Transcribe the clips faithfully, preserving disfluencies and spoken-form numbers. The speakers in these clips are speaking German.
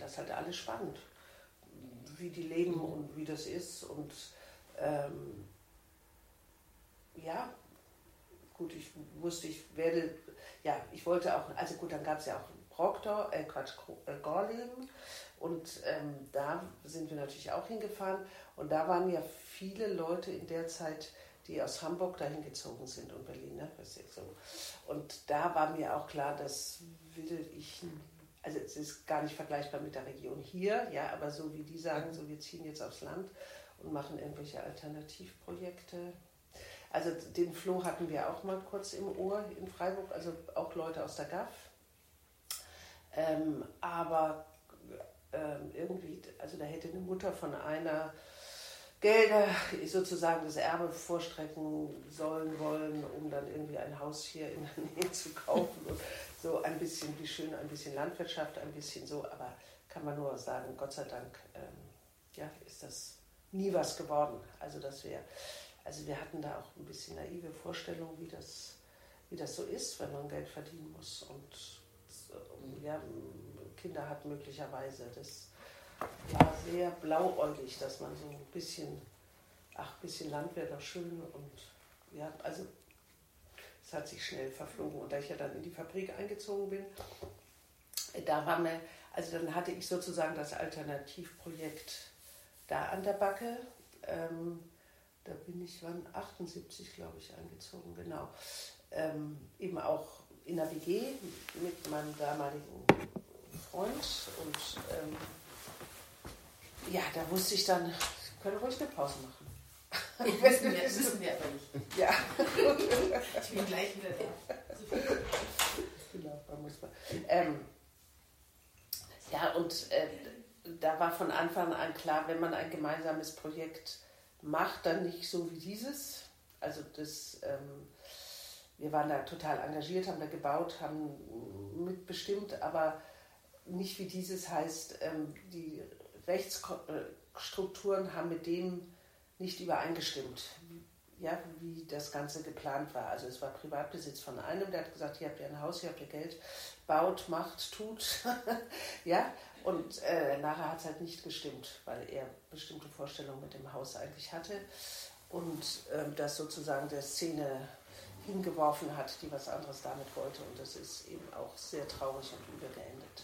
das halt alles spannend, wie die leben und wie das ist. Und ähm, ja, gut, ich wusste, ich werde, ja, ich wollte auch, also gut, dann gab es ja auch Proctor, äh Quatsch, äh, Gorleben. Und ähm, da sind wir natürlich auch hingefahren. Und da waren ja viele Leute in der Zeit, die aus Hamburg dahin gezogen sind und Berlin, ne? Und da war mir auch klar, das will ich, also es ist gar nicht vergleichbar mit der Region hier, ja, aber so wie die sagen, so wir ziehen jetzt aufs Land und machen irgendwelche Alternativprojekte. Also den Flo hatten wir auch mal kurz im Ohr in Freiburg, also auch Leute aus der G A F. Ähm, aber ähm, irgendwie, also da hätte eine Mutter von einer Gelder sozusagen das Erbe vorstrecken sollen wollen, um dann irgendwie ein Haus hier in der Nähe zu kaufen und so ein bisschen, wie schön, ein bisschen Landwirtschaft, ein bisschen so, aber kann man nur sagen, Gott sei Dank ähm, ja, ist das nie was geworden. Also dass wir, also wir hatten da auch ein bisschen naive Vorstellungen, wie das, wie das so ist, wenn man Geld verdienen muss und ja, Kinder hat möglicherweise. Das war sehr blauäugig, dass man so ein bisschen, ach, ein bisschen Land wäre doch schön und ja, also es hat sich schnell verflogen. Und da ich ja dann in die Fabrik eingezogen bin, da war mir, also dann hatte ich sozusagen das Alternativprojekt da an der Backe. Ähm, da bin ich, wann, achtundsiebzig, glaube ich, eingezogen, genau. Ähm, eben auch in der W G mit meinem damaligen Freund und ähm, ja, da wusste ich dann, ich könnte ruhig eine Pause machen. Ich wissen wir, wissen wir aber nicht. Ja. Ich bin gleich wieder da. Genau, da muss man. Ähm, ja, und äh, da war von Anfang an klar, wenn man ein gemeinsames Projekt macht, dann nicht so wie dieses. Also das, ähm, wir waren da total engagiert, haben da gebaut, haben mitbestimmt, aber nicht wie dieses heißt, ähm, die Rechtsstrukturen haben mit dem nicht übereingestimmt, ja, wie das Ganze geplant war. Also es war Privatbesitz von einem, der hat gesagt, hier habt ihr ein Haus, hier habt ihr Geld, baut, macht, tut. Ja, und äh, nachher hat es halt nicht gestimmt, weil er bestimmte Vorstellungen mit dem Haus eigentlich hatte und äh, das sozusagen der Szene hingeworfen hat, die was anderes damit wollte. Und das ist eben auch sehr traurig und übel geendet.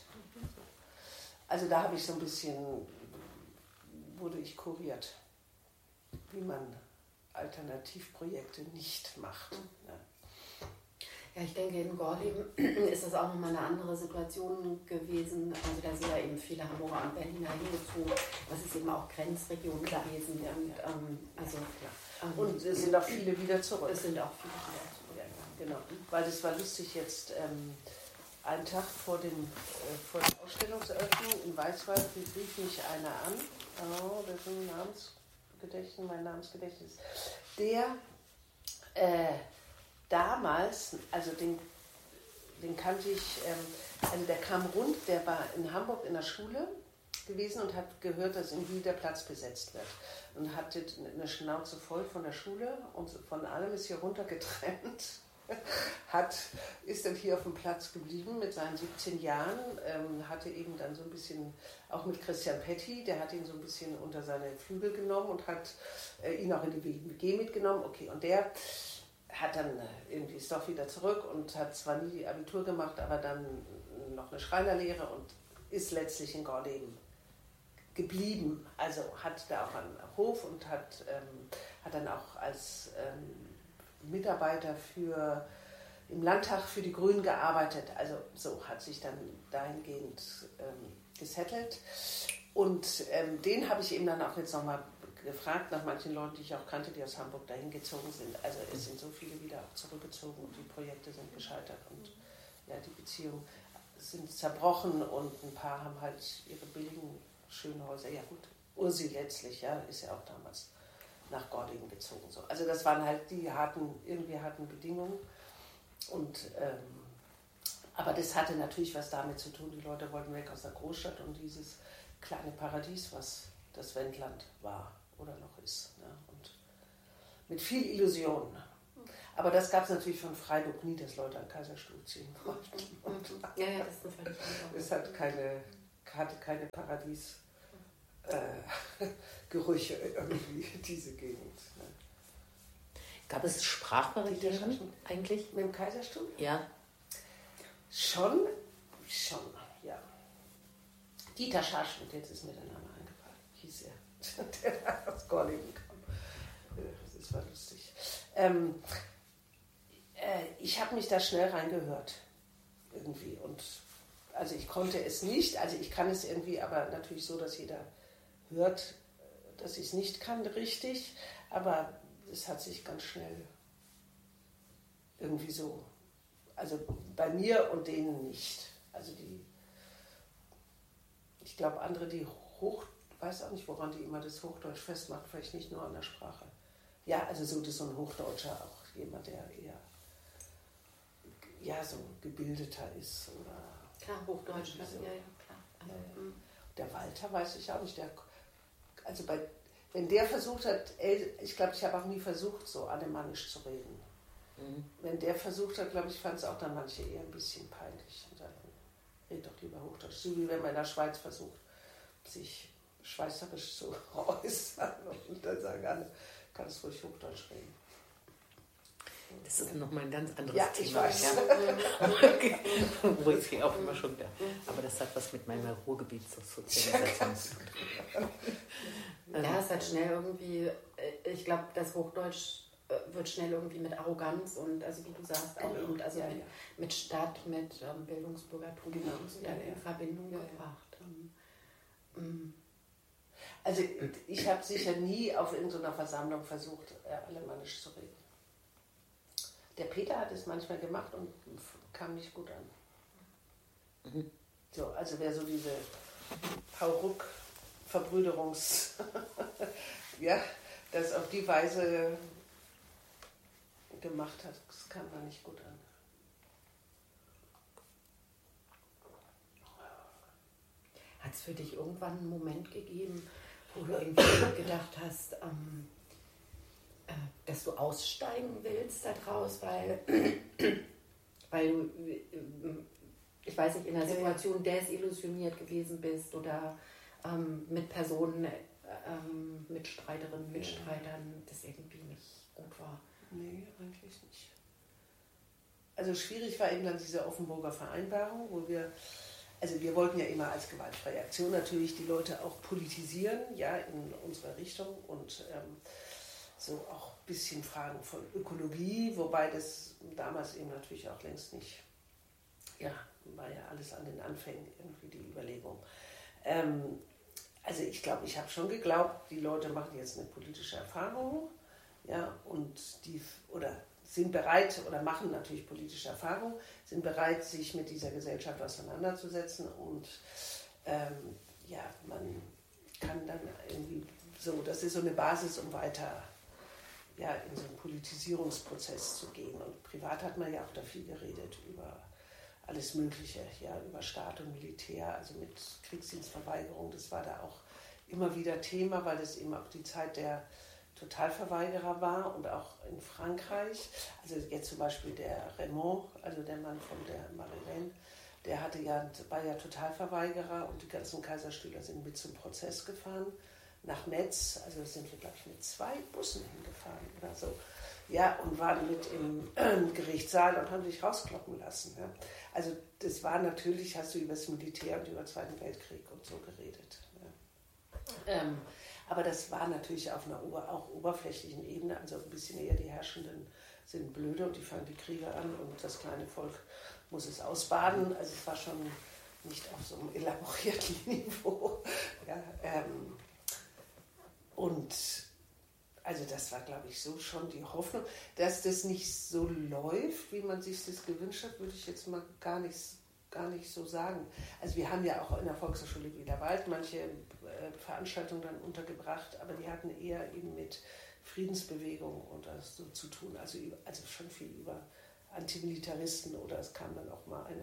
Also da habe ich so ein bisschen, wurde ich kuriert, wie man Alternativprojekte nicht macht. Ja. Ja, ich denke, in Gorleben ist das auch nochmal eine andere Situation gewesen. Also da sind ja eben viele Hamburger und Berliner hingezogen. Das ist eben auch Grenzregion Klar. gewesen. Ja. Und, ähm, also, ähm, und es sind auch viele wieder zurück. Es sind auch viele wieder zurück. Ja, genau. Weil das war lustig jetzt, ähm, einen Tag vor, dem, äh, vor der Ausstellungseröffnung in Weißwald rief mich einer an. Oh, das ist ein Namensgedächtnis, mein Namensgedächtnis. Der äh, damals, also den, den kannte ich, ähm, also der kam rund, der war in Hamburg in der Schule gewesen und hat gehört, dass in Wien der Platz besetzt wird. Und hatte eine Schnauze voll von der Schule und von allem, ist hier runtergetrennt. Hat, ist dann hier auf dem Platz geblieben mit seinen siebzehn Jahren, ähm, hatte eben dann so ein bisschen, auch mit Christian Petty, der hat ihn so ein bisschen unter seine Flügel genommen und hat äh, ihn auch in die W G mitgenommen. Okay, und der hat dann irgendwie, ist doch wieder zurück und hat zwar nie Abitur gemacht, aber dann noch eine Schreinerlehre und ist letztlich in Gorleben geblieben. Also hat da auch einen Hof und hat, ähm, hat dann auch als ähm, Mitarbeiter für, im Landtag für die Grünen gearbeitet. Also so hat sich dann dahingehend ähm, gesettelt. Und ähm, den habe ich eben dann auch jetzt nochmal gefragt nach manchen Leuten, die ich auch kannte, die aus Hamburg dahin gezogen sind. Also es sind so viele wieder auch zurückgezogen und die Projekte sind gescheitert und ja, die Beziehungen sind zerbrochen und ein paar haben halt ihre billigen, schönen Häuser. Ja gut, Ursi letztlich, ja, ist ja auch damals nach Gorleben gezogen. So. Also das waren halt die harten, irgendwie harten Bedingungen. Und, ähm, aber das hatte natürlich was damit zu tun, die Leute wollten weg aus der Großstadt und dieses kleine Paradies, was das Wendland war oder noch ist. Ne? Und mit viel Illusionen. Aber das gab es natürlich von Freiburg nie, dass Leute an Kaiserstuhl ziehen wollten. Und ja, ja, das ist völlig anders. es hat keine, hatte keine Paradiesgerüche äh, irgendwie, diese Gegend. Ne? Gab es Sprachbarrieren eigentlich? Mit dem Kaiserstuhl? Ja. Schon, schon, ja. Dieter Scharschmidt, jetzt ist mir der Name eingefallen, hieß er, der aus Gorleben kam. Das war lustig. Ähm, äh, ich habe mich da schnell reingehört, irgendwie. Und also ich konnte es nicht, also ich kann es irgendwie, aber natürlich so, dass jeder hört, dass ich es nicht kann, richtig. Aber es hat sich ganz schnell irgendwie so, also bei mir und denen nicht. Also die, ich glaube andere, die Hoch, weiß auch nicht, woran die immer das Hochdeutsch festmachen, vielleicht nicht nur an der Sprache. Ja, also so, das so ein Hochdeutscher, auch jemand, der eher ja, so gebildeter ist. Oder klar, Hochdeutsch, so. ja, ja, klar. Also, ja, ja. Der Walter weiß ich auch nicht, der, also bei, wenn der versucht hat, ich glaube, ich habe auch nie versucht, so alemannisch zu reden. Mhm. Wenn der versucht hat, glaube ich, fand es auch dann manche eher ein bisschen peinlich. Und dann red doch lieber Hochdeutsch. So wie wenn man in der Schweiz versucht, sich schweizerisch zu äußern. Und dann sagen alle, kannst ruhig Hochdeutsch reden. Das ist nochmal ein ganz anderes ja, Thema. Ich weiß. Ja. Wo ich sie auch immer schon da. Aber das hat was mit meiner Ruhrgebietssozialisation zu tun. Ja, es hat schnell irgendwie, ich glaube, das Hochdeutsch wird schnell irgendwie mit Arroganz und, also wie du sagst, auch eben also ja, mit, ja. mit Stadt, mit ähm, Bildungsbürgertum genau. und so ja, in Verbindung ja, gebracht. Ja. Ähm, Also ich habe sicher nie auf irgendeiner Versammlung versucht, alemannisch zu reden. Der Peter hat es manchmal gemacht und kam nicht gut an. Mhm. So, also wer so diese Hauruck-Verbrüderungs... ja, das auf die Weise gemacht hat, das kam da nicht gut an. Hat es für dich irgendwann einen Moment gegeben, wo du irgendwie gedacht hast, ähm, äh, dass du aussteigen willst daraus, weil, weil du, äh, ich weiß nicht, in einer Situation desillusioniert gewesen bist oder ähm, mit Personen, ähm, Mitstreiterinnen, Mitstreitern, das irgendwie nicht gut war? Nee, eigentlich nicht. Also schwierig war eben dann diese Offenburger Vereinbarung, wo wir, also wir wollten ja immer als gewaltfreie Aktion natürlich die Leute auch politisieren, ja, in unserer Richtung und ähm, so auch ein bisschen Fragen von Ökologie, wobei das damals eben natürlich auch längst nicht, ja, war ja alles an den Anfängen irgendwie die Überlegung. Ähm, also ich glaube, ich habe schon geglaubt, die Leute machen jetzt eine politische Erfahrung, ja, und die, oder sind bereit, oder machen natürlich politische Erfahrung, sind bereit, sich mit dieser Gesellschaft auseinanderzusetzen und ähm, ja, man kann dann irgendwie so, das ist so eine Basis, um weiter ja, in so einen Politisierungsprozess zu gehen. Und privat hat man ja auch da viel geredet über alles Mögliche, ja, über Staat und Militär, also mit Kriegsdienstverweigerung, das war da auch immer wieder Thema, weil das eben auch die Zeit der Totalverweigerer war und auch in Frankreich. Also jetzt zum Beispiel der Raymond, also der Mann von der Marie-Reine, der hatte ja, war ja Totalverweigerer und die ganzen Kaiserstühler sind mit zum Prozess gefahren nach Metz. Also sind wir, glaube ich, mit zwei Bussen hingefahren oder so. Ja, und waren mit im äh, Gerichtssaal und haben sich rauskloppen lassen. Ja. Also das war natürlich, hast du über das Militär und über den Zweiten Weltkrieg und so geredet. Ja. Ähm, aber das war natürlich auf einer Ober, auch oberflächlichen Ebene, also ein bisschen eher die Herrschenden sind blöde und die fangen die Kriege an und das kleine Volk muss es ausbaden. Also es war schon nicht auf so einem elaborierten Niveau. Ja, ähm, und also das war, glaube ich, so schon die Hoffnung, dass das nicht so läuft, wie man sich das gewünscht hat, würde ich jetzt mal gar nicht, gar nicht so sagen. Also wir haben ja auch in der Volkshochschule Biederwald manche äh, Veranstaltungen dann untergebracht, aber die hatten eher eben mit Friedensbewegung und das so zu tun, also, über, also schon viel über Antimilitaristen oder es kam dann auch mal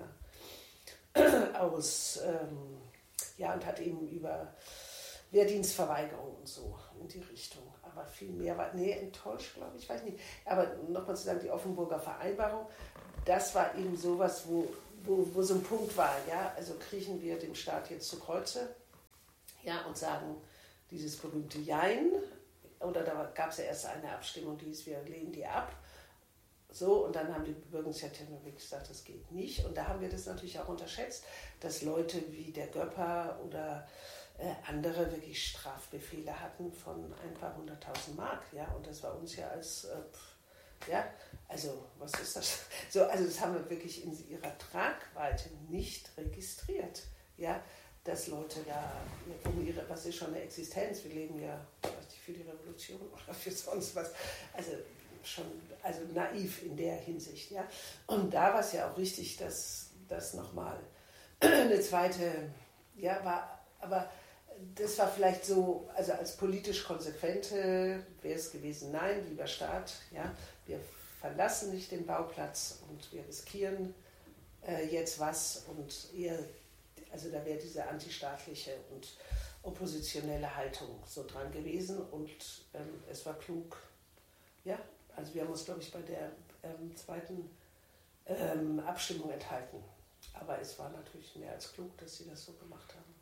einer aus, ähm, ja, und hat eben über Wehrdienstverweigerung und so in die Richtung. Aber viel mehr war, nee, enttäuscht, glaube ich, weiß nicht. Aber nochmal zu sagen, die Offenburger Vereinbarung, das war eben sowas, wo wo, wo so ein Punkt war, ja, also kriechen wir dem Staat jetzt zu Kreuze, ja, und sagen dieses berühmte Jein, oder da gab es ja erst eine Abstimmung, die hieß, wir lehnen die ab. So, und dann haben die Bürgerinitiativen wirklich gesagt, das geht nicht. Und da haben wir das natürlich auch unterschätzt, dass Leute wie der Göpper oder äh, andere wirklich Strafbefehle hatten von ein paar hunderttausend Mark. Ja? Und das war uns ja als, äh, ja, also was ist das? So, also das haben wir wirklich in ihrer Tragweite nicht registriert. Ja? Dass Leute da, um ihre, was ist schon eine Existenz, wir leben ja, weiß nicht, für die Revolution oder für sonst was, also schon, also naiv in der Hinsicht, ja. Und da war es ja auch richtig, dass das nochmal eine zweite, ja, war, aber das war vielleicht so, also als politisch Konsequente wäre es gewesen, nein, lieber Staat, ja, wir verlassen nicht den Bauplatz und wir riskieren äh, jetzt was und eher, also da wäre diese antistaatliche und oppositionelle Haltung so dran gewesen und ähm, es war klug, ja, also wir haben uns, glaube ich, bei der ähm, zweiten ähm, Abstimmung enthalten, aber es war natürlich mehr als klug, dass sie das so gemacht haben.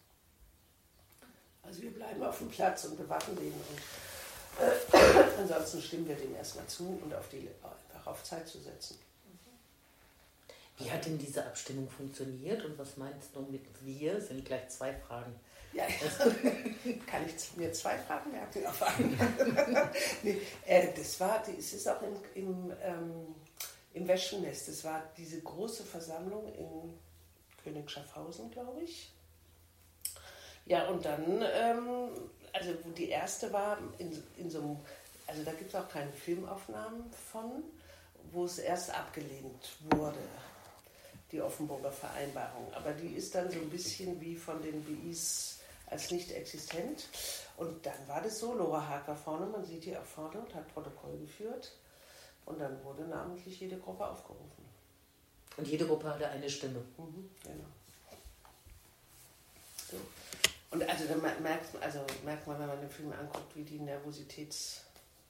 Also wir bleiben auf dem Platz und bewachen den und äh, ansonsten stimmen wir dem erstmal zu und auf die, einfach auf Zeit zu setzen. Wie hat denn diese Abstimmung funktioniert und was meinst du mit wir? Sind gleich zwei Fragen. Ja, kann ich mir zwei Fragen merken auf einmal? Nee, äh, das war, es ist auch im, im, ähm, im Wespennest, das war diese große Versammlung in König Schaffhausen, glaube ich. Ja, und dann, ähm, also wo die erste war, in, in so einem, also da gibt es auch keine Filmaufnahmen von, wo es erst abgelehnt wurde, die Offenburger Vereinbarung. Aber die ist dann so ein bisschen wie von den B Is als nicht existent. Und dann war das so, Lora Haag war vorne, man sieht die auch vorne und hat Protokoll geführt. Und dann wurde namentlich jede Gruppe aufgerufen. Und jede Gruppe hatte eine Stimme. Mhm, genau. So. Und also da merkt, also merkt man, wenn man den Film anguckt, wie die Nervosität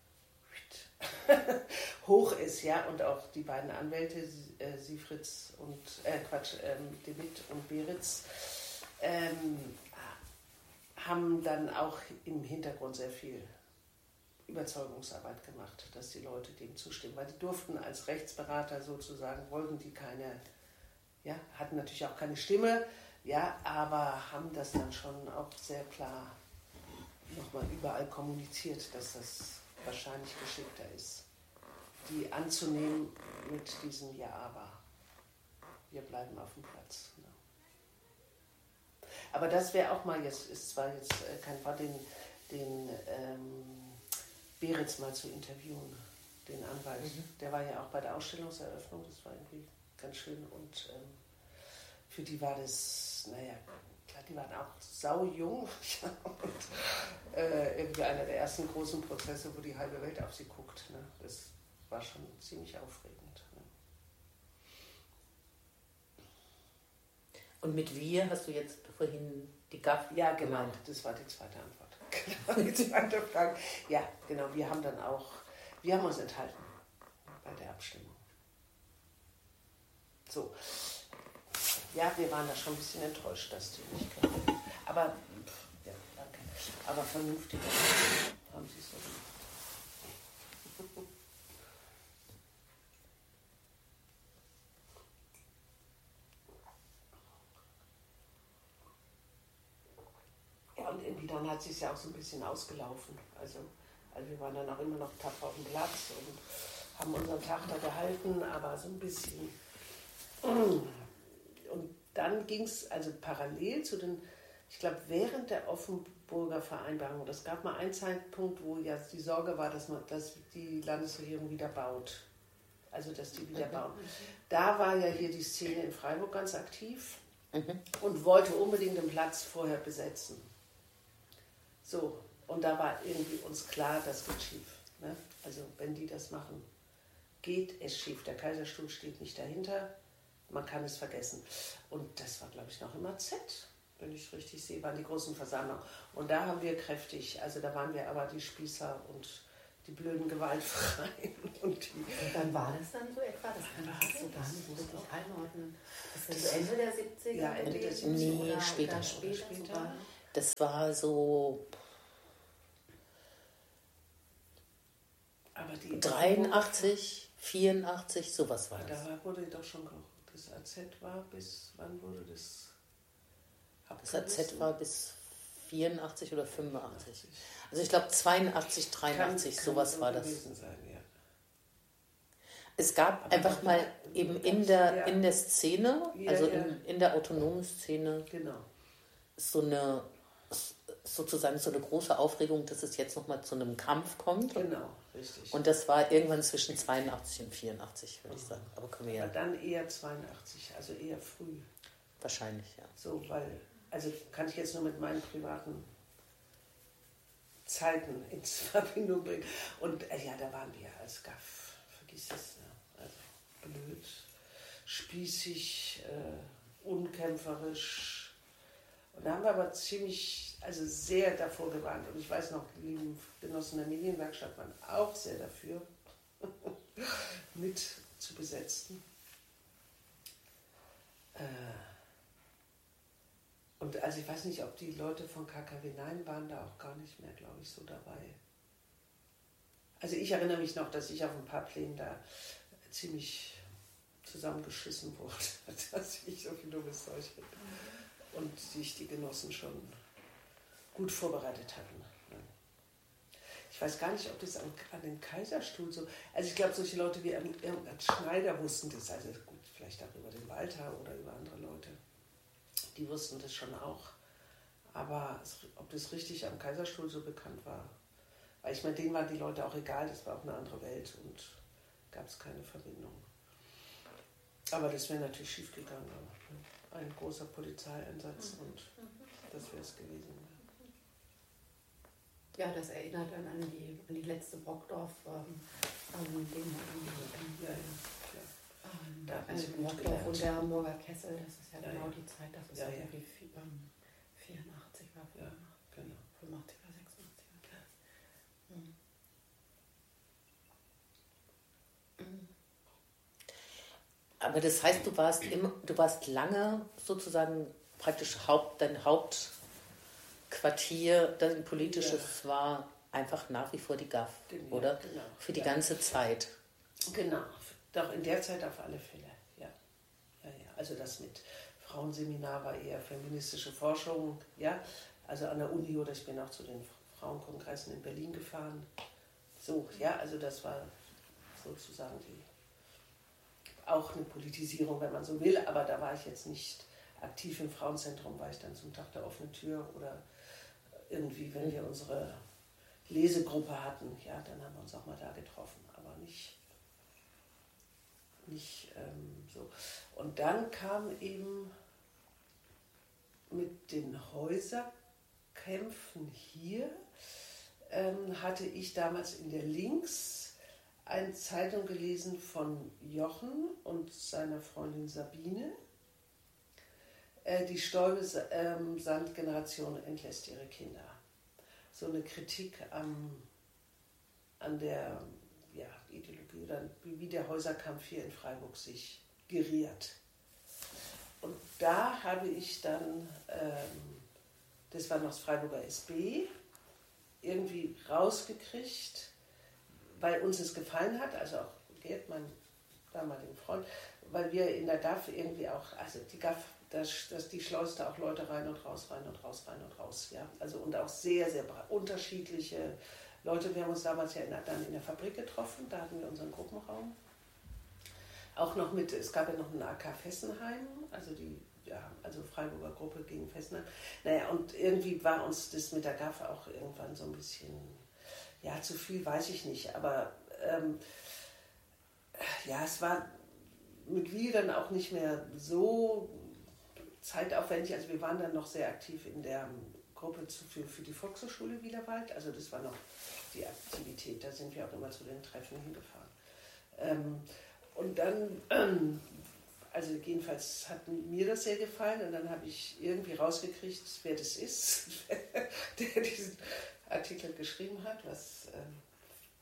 hoch ist, ja, und auch die beiden Anwälte, äh, Siefritz und, äh, Quatsch, ähm, De Witt und Beritz, ähm, haben dann auch im Hintergrund sehr viel Überzeugungsarbeit gemacht, dass die Leute dem zustimmen, weil die durften als Rechtsberater sozusagen, wollten die keine, ja, hatten natürlich auch keine Stimme, ja, aber haben das dann schon auch sehr klar nochmal überall kommuniziert, dass das wahrscheinlich geschickter ist, die anzunehmen mit diesem Ja, aber wir bleiben auf dem Platz. Ne? Aber das wäre auch mal, jetzt ist zwar jetzt kein Fall, den, den ähm, Beritz mal zu interviewen, den Anwalt. Mhm. Der war ja auch bei der Ausstellungseröffnung, das war irgendwie ganz schön und ähm, für die war das, naja, klar, die waren auch saujung und äh, irgendwie einer der ersten großen Prozesse, wo die halbe Welt auf sie guckt. Ne? Das war schon ziemlich aufregend. Ne? Und mit wir hast du jetzt vorhin die G A F Ja, genau, gemeint. Das war die zweite Antwort. Genau, die zweite Frage. Ja, genau, wir haben dann auch, wir haben uns enthalten bei der Abstimmung. So. Ja, wir waren da schon ein bisschen enttäuscht, dass die nicht können. Aber, ja, danke. Aber vernünftig haben sie es so gemacht. Ja, und irgendwie dann hat es sich ja auch so ein bisschen ausgelaufen. Also, also wir waren dann auch immer noch tapfer auf dem Platz und haben unseren Tag da gehalten, aber so ein bisschen... Und dann ging es also parallel zu den, ich glaube, während der Offenburger Vereinbarung, das gab mal einen Zeitpunkt, wo ja die Sorge war, dass man, dass die Landesregierung wieder baut. Also, dass die wieder bauen. Da war ja hier die Szene in Freiburg ganz aktiv mhm. und wollte unbedingt den Platz vorher besetzen. So, und da war irgendwie uns klar, das geht schief. Ne? Also, wenn die das machen, geht es schief. Der Kaiserstuhl steht nicht dahinter. Man kann es vergessen. Und das war, glaube ich, noch immer Z, wenn ich es richtig sehe, waren die großen Versammlungen. Und da haben wir kräftig, also da waren wir aber die Spießer und die blöden Gewaltfreien. Und, die, und dann war das dann so etwa? Das kann ich so gar nicht richtig einordnen. Ist das so Ende der siebziger? Ja, Ende der siebziger. Nee, oder, später. Oder später, später. Sogar? Das war so aber die dreiundachtzig, vierundachtzig, sowas war das. Da wurde doch schon, das A Z war bis, wann wurde das Das A Z war bis vierundachtzig oder fünfundachtzig. Also ich glaube zweiundachtzig, dreiundachtzig, kann, kann sowas so war das. Sein, ja. Es gab aber einfach mal eben in der, ja. in der Szene, ja, also ja. In, in der autonomen Szene, genau. so eine, sozusagen so eine große Aufregung, dass es jetzt nochmal zu einem Kampf kommt. Genau, richtig. Und das war irgendwann zwischen zweiundachtzig und vierundachtzig, würde ich sagen. Aber können wir ja. Aber dann eher zweiundachtzig, also eher früh. Wahrscheinlich, ja. So, weil, also kann ich jetzt nur mit meinen privaten Zeiten in Verbindung bringen. Und äh, ja, da waren wir als Gaff, vergiss es, ne? Also blöd, spießig, äh, unkämpferisch. Und da haben wir aber ziemlich, also sehr davor gewarnt. Und ich weiß noch, die lieben Genossen der Medienwerkstatt waren auch sehr dafür, mit zu besetzen. Äh, Und also ich weiß nicht, ob die Leute von K K W neun waren da auch gar nicht mehr, glaube ich, so dabei. Also ich erinnere mich noch, dass ich auf ein paar Plänen da ziemlich zusammengeschissen wurde, dass ich so viel dummes Zeug hatte. Und sich die Genossen schon gut vorbereitet hatten. Ich weiß gar nicht, ob das an, an den Kaiserstuhl so... Also ich glaube, solche Leute wie Ernst Schneider wussten das, also gut, vielleicht auch über den Walter oder über andere Leute. Die wussten das schon auch. Aber ob das richtig am Kaiserstuhl so bekannt war, weil ich meine, denen waren die Leute auch egal, das war auch eine andere Welt und gab es keine Verbindung. Aber das wäre natürlich schief gegangen. Ein großer Polizeieinsatz mhm. und das wäre es gewesen. Ja, das erinnert dann an die, an die letzte Brockdorf, ähm, an den, an die, ja, ja, ja. Ähm, da also Brockdorf und der Hamburger Kessel, das ist ja, ja genau ja. die Zeit, das ist ja, ja ja. irgendwie ähm, vierundachtzig war, ja, genau. fünfundachtzig war sechsundachtzig. Ja. Mhm. Mhm. Aber das heißt, du warst immer, du warst lange sozusagen praktisch Haupt, dein Hauptquartier, dein politisches ja. war einfach nach wie vor die Gaff, genau, oder? Genau. Für die ja. ganze Zeit. Genau, doch in der Zeit auf alle Fälle, ja. ja, ja. Also das mit Frauenseminar war eher feministische Forschung, ja. Also an der Uni oder ich bin auch zu den Frauenkongressen in Berlin gefahren. So, ja, also das war sozusagen die auch eine Politisierung, wenn man so will, aber da war ich jetzt nicht aktiv im Frauenzentrum, war ich dann zum Tag der offenen Tür oder irgendwie, wenn wir unsere Lesegruppe hatten, ja, dann haben wir uns auch mal da getroffen, aber nicht, nicht ähm, so. Und dann kam eben mit den Häuserkämpfen hier, ähm, hatte ich damals in der Links eine Zeitung gelesen von Jochen und seiner Freundin Sabine. Äh, die Stäube-Sand-Generation entlässt ihre Kinder. So eine Kritik am, an der ja, Ideologie oder wie der Häuserkampf hier in Freiburg sich geriert. Und da habe ich dann, ähm, das war noch das Freiburger S B, irgendwie rausgekriegt, weil uns es gefallen hat, also auch Gerd, mein damaligen Freund, weil wir in der Gaff irgendwie auch, also die Gaff, das, das, die schleust da auch Leute rein und raus, rein und raus, rein und raus, ja, also und auch sehr, sehr unterschiedliche Leute. Wir haben uns damals ja in, dann in der Fabrik getroffen, da hatten wir unseren Gruppenraum. Auch noch mit, es gab ja noch einen A K Fessenheim, also die, ja, also Freiburger Gruppe gegen Fessenheim. Naja, und irgendwie war uns das mit der Gaff auch irgendwann so ein bisschen, ja, zu viel weiß ich nicht, aber ähm, ja, es war mit Wil dann auch nicht mehr so zeitaufwendig, also wir waren dann noch sehr aktiv in der Gruppe für, für die Volkshochschule Wielerwald, also das war noch die Aktivität, da sind wir auch immer zu den Treffen hingefahren. Ähm, und dann, ähm, also jedenfalls hat mir das sehr gefallen und dann habe ich irgendwie rausgekriegt, wer das ist, der diesen Artikel geschrieben hat, was ähm,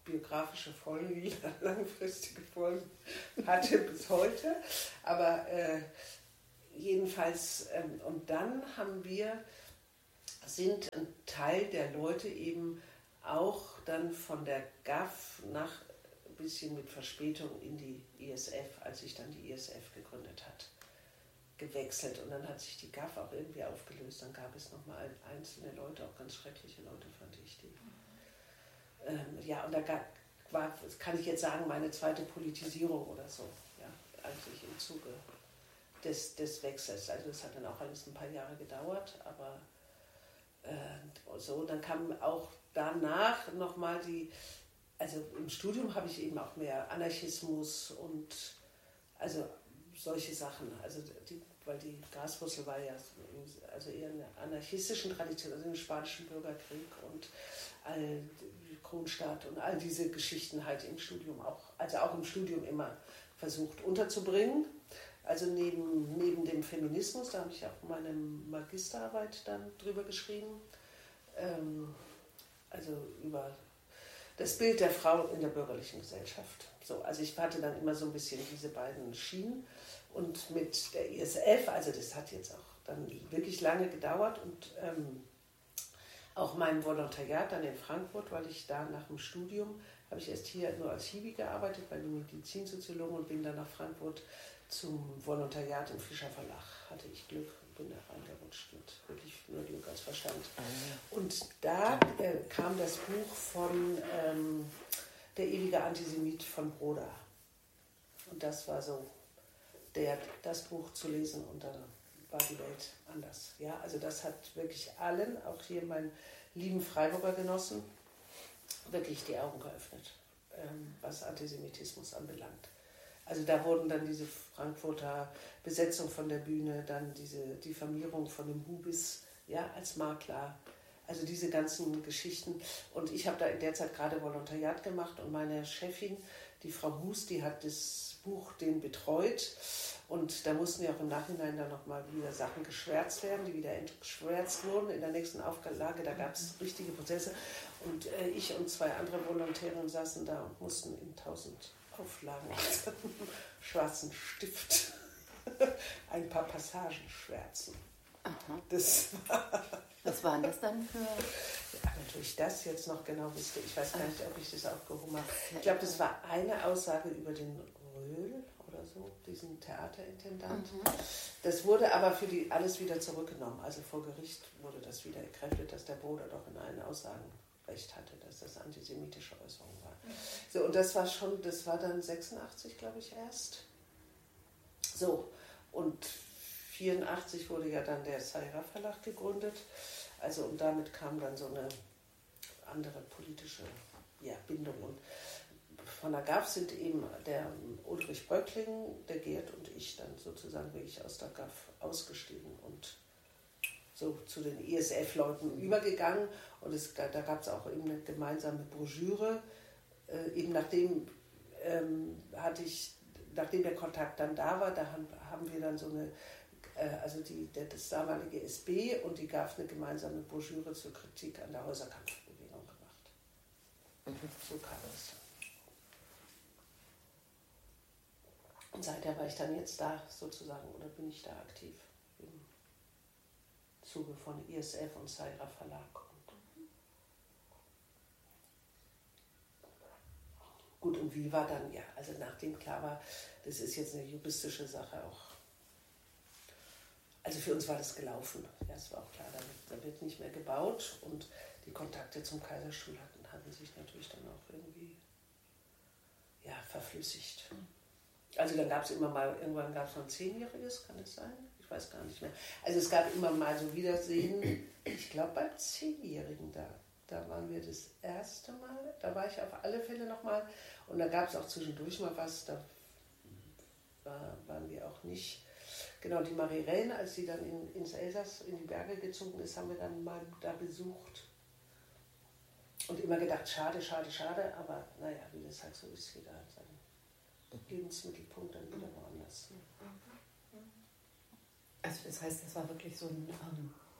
biografische Folgen, die langfristige Folgen hatte bis heute. Aber äh, jedenfalls, ähm, und dann haben wir, sind ein Teil der Leute eben auch dann von der G A F nach ein bisschen mit Verspätung in die I S F, als sich dann die I S F gegründet hat, gewechselt. Und dann hat sich die G A F auch irgendwie aufgelöst. Dann gab es nochmal einzelne Leute, auch ganz schreckliche Leute, fand ich die. Ähm, ja, und da gab, war, kann ich jetzt sagen, meine zweite Politisierung oder so, ja, eigentlich im Zuge des, des Wechsels. Also das hat dann auch alles ein paar Jahre gedauert, aber äh, so, dann kam auch danach nochmal die, also im Studium habe ich eben auch mehr Anarchismus und also solche Sachen, also die, weil die Graswurzel war ja also eher in der anarchistischen Tradition, also im Spanischen Bürgerkrieg und all Kronstadt und all diese Geschichten halt im Studium auch, also auch im Studium immer versucht unterzubringen. Also neben, neben dem Feminismus, da habe ich auch meine Magisterarbeit dann drüber geschrieben, ähm, also über das Bild der Frau in der bürgerlichen Gesellschaft. So, also ich hatte dann immer so ein bisschen diese beiden Schienen und mit der I S F, also das hat jetzt auch dann wirklich lange gedauert und ähm, auch mein Volontariat dann in Frankfurt, weil ich da nach dem Studium, habe ich erst hier nur als Hiwi gearbeitet bei den Medizinsoziologen und bin dann nach Frankfurt zum Volontariat im Fischer Verlag. Hatte ich Glück, bin da reingerutscht mit wirklich nur Glück als Verstand. Und da äh, kam das Buch von ähm, Der ewige Antisemit von Broda. Und das war so, der, das Buch zu lesen und dann war die Welt anders. Ja, also das hat wirklich allen, auch hier meinen lieben Freiburger Genossen, wirklich die Augen geöffnet, ähm, was Antisemitismus anbelangt. Also da wurden dann diese Frankfurter Besetzung von der Bühne, dann diese Diffamierung von dem Hubis, ja, als Makler, also diese ganzen Geschichten. Und ich habe da in der Zeit gerade Volontariat gemacht und meine Chefin, die Frau Hus, die hat das Buch den betreut und da mussten ja auch im Nachhinein dann nochmal wieder Sachen geschwärzt werden, die wieder entgeschwärzt wurden in der nächsten Auflage, da gab es richtige Prozesse und äh, ich und zwei andere Volontäre saßen da und mussten in tausend Auflagen mit einem schwarzen Stift ein paar Passagen schwärzen. Aha. Das war Was waren das dann für... Ja, natürlich das jetzt noch genau wüsste. Ich weiß gar nicht, ob ich das aufgehoben habe. Ich glaube, das war eine Aussage über den Röhl oder so, diesen Theaterintendant. Mhm. Das wurde aber für die alles wieder zurückgenommen. Also vor Gericht wurde das wieder entkräftet, dass der Broder doch in allen Aussagen recht hatte, dass das antisemitische Äußerungen war. Mhm. So, und das war schon, das war dann sechsundachtzig, glaube ich, erst. So, und vierundachtzig wurde ja dann der Sayra Verlag gegründet. Also und damit kam dann so eine andere politische ja, Bindung. Und von der G A F sind eben der Ulrich Bröckling, der Gerd und ich dann sozusagen wirklich aus der G A F ausgestiegen und so zu den I S F-Leuten übergegangen. Und es, da gab es auch eben eine gemeinsame Broschüre. Äh, eben nachdem ähm, hatte ich, nachdem der Kontakt dann da war, da haben, haben wir dann so eine also die, das damalige S B und die G A F eine gemeinsame Broschüre zur Kritik an der Häuserkampfbewegung gemacht. Mhm. So kam es. Und seither war ich dann jetzt da sozusagen, oder bin ich da aktiv im Zuge von I S F und Sayra Verlag. Gut, und wie war dann, ja, also nachdem klar war, das ist jetzt eine juristische Sache auch. Also für uns war das gelaufen. Ja, es war auch klar, da, da wird nicht mehr gebaut und die Kontakte zum Kaiserstuhl hatten, hatten sich natürlich dann auch irgendwie ja, verflüssigt. Also dann gab es immer mal, irgendwann gab es noch ein Zehnjähriges, kann das sein? Ich weiß gar nicht mehr. Also es gab immer mal so Wiedersehen, ich glaube beim Zehnjährigen da, da waren wir das erste Mal, da war ich auf alle Fälle nochmal und da gab es auch zwischendurch mal was, da war, waren wir auch nicht. Genau, die Marie Rehn, als sie dann in, ins Elsass in die Berge gezogen ist, haben wir dann mal da besucht. Und immer gedacht, schade, schade, schade, aber naja, wie das halt so ist, jeder hat seinen Lebensmittelpunkt dann wieder woanders. Also das heißt, das war wirklich so ein, ähm,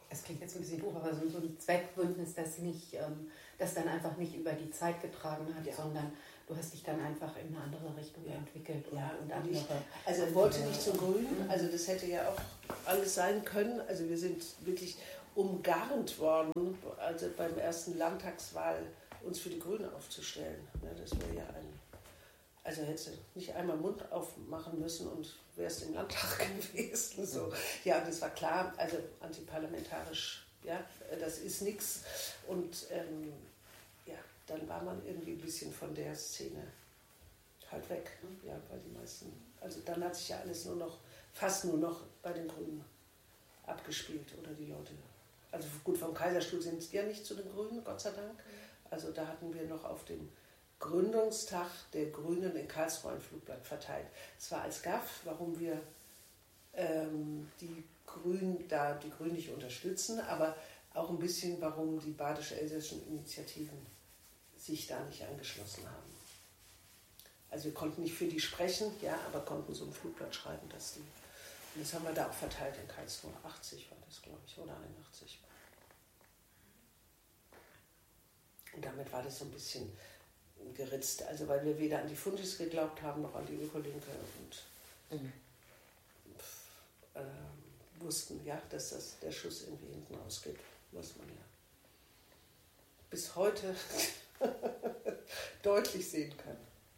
es klingt jetzt ein bisschen doof, aber so, so ein Zweckbündnis, das nicht, ähm, das dann einfach nicht über die Zeit getragen hat, ja. sondern du hast dich dann einfach in eine andere Richtung ja. entwickelt und, ja, und andere. Ich, also er wollte nicht zum Grünen, also das hätte ja auch alles sein können. Also wir sind wirklich umgarnt worden, also beim ersten Landtagswahl uns für die Grünen aufzustellen. Das wäre ja ein, also hättest du nicht einmal Mund aufmachen müssen und wärst im Landtag gewesen. So. Ja, das war klar, also antiparlamentarisch, ja, das ist nichts. Und ähm, ja, dann war man irgendwie ein bisschen von der Szene halt weg. Ja, weil die meisten, also dann hat sich ja alles nur noch, fast nur noch bei den Grünen abgespielt oder die Leute. Also gut, vom Kaiserstuhl sind es ja nicht zu den Grünen, Gott sei Dank. Also da hatten wir noch auf dem Gründungstag der Grünen in Karlsruhe ein Flugblatt verteilt. Es war als Gaff, warum wir ähm, die Grünen da die Grünen nicht unterstützen, aber auch ein bisschen, warum die badisch-elsässischen Initiativen sich da nicht angeschlossen haben. Also wir konnten nicht für die sprechen, ja, aber konnten so ein Flugblatt schreiben, dass die. Und das haben wir da auch verteilt in Karlsruhe. achtzig war das, glaube ich, oder einundachtzig. Und damit war das so ein bisschen geritzt, also weil wir weder an die Fundis geglaubt haben, noch an die Ökolinke und mhm. äh, wussten, ja, dass das der Schuss irgendwie hinten ausgeht, muss man ja bis heute deutlich sehen kann.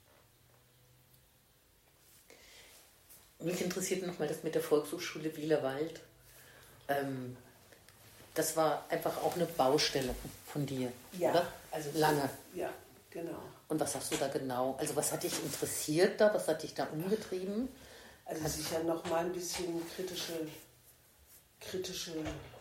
Mich interessiert nochmal das mit der Volkshochschule Wielerwald. Ähm, das war einfach auch eine Baustelle von dir, ja, oder? Also lange. Ja, genau. Und was hast du da genau? Also was hat dich interessiert da? Was hat dich da umgetrieben? Also sicher nochmal ein bisschen kritische, kritische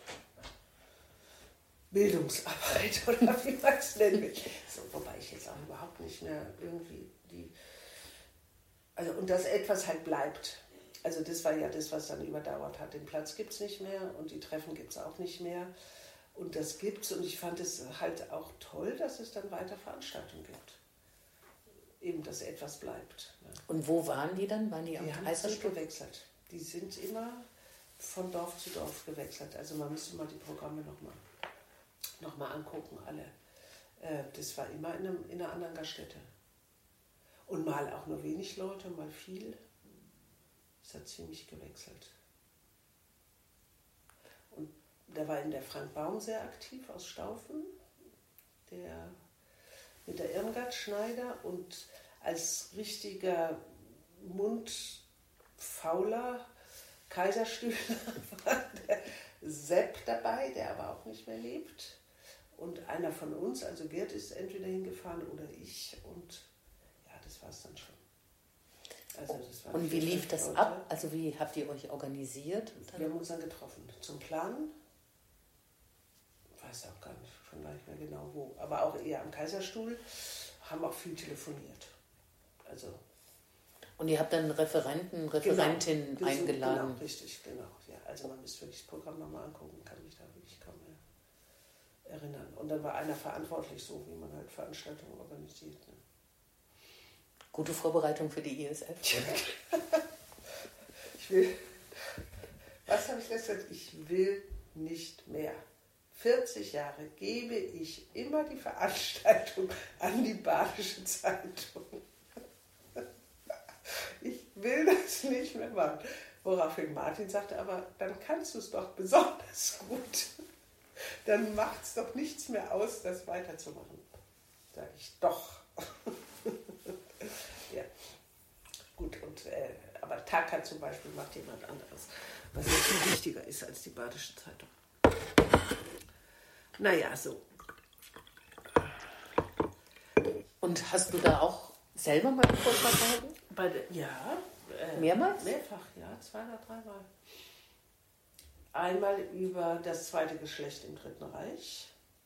Bildungsarbeit oder wie man es nennen will. So, wobei ich jetzt auch überhaupt nicht mehr irgendwie die... Also und dass etwas halt bleibt. Also das war ja das, was dann überdauert hat. Den Platz gibt es nicht mehr und die Treffen gibt es auch nicht mehr. Und das gibt's und ich fand es halt auch toll, dass es dann weiter Veranstaltungen gibt. Eben, dass etwas bleibt. Ne? Und wo waren die dann? Waren die am Die haben sich gewechselt. Die sind immer von Dorf zu Dorf gewechselt. Also man müsste mal die Programme nochmal noch mal angucken, alle. Äh, das war immer in, einem, in einer anderen Gaststätte. Und mal auch nur wenig Leute, mal viel. Es hat ziemlich gewechselt. Und da war in der Frank Baum sehr aktiv aus Staufen, der mit der Irmgard Schneider, und als richtiger mundfauler Kaiserstühler war der Sepp dabei, der aber auch nicht mehr lebt. Und einer von uns, also Gerd, ist entweder hingefahren oder ich, und ja, das war es dann schon. Also das war und wie lief das Leute. ab? Also wie habt ihr euch organisiert? Wir haben uns dann getroffen zum Planen. Ich weiß auch gar nicht, schon gar nicht mehr genau wo. Aber auch eher am Kaiserstuhl. Haben auch viel telefoniert. Also. Und ihr habt dann Referenten, Referentinnen genau, eingeladen? Genau, richtig, genau. Ja, also man müsste wirklich das Programm nochmal angucken, kann mich da wirklich kaum mehr erinnern. Und dann war einer verantwortlich, so wie man halt Veranstaltungen organisiert. Ne? Gute Vorbereitung für die I S F. Ich will, was habe ich gesagt? Ich will nicht mehr. vierzig Jahre gebe ich immer die Veranstaltung an die Badische Zeitung. Ich will das nicht mehr machen. Woraufhin Martin sagte, aber dann kannst du es doch besonders gut. Dann macht es doch nichts mehr aus, das weiterzumachen. Sage ich, doch. Ja, gut, und, äh, aber Taka zum Beispiel macht jemand anderes, was ja viel wichtiger ist als die Badische Zeitung. Naja, so. Und hast du da auch selber mal einen Vortrag gehalten? Bei der, ja. Äh, Mehrmals? Mehrfach, ja, zwei oder dreimal. Einmal über das zweite Geschlecht im Dritten Reich.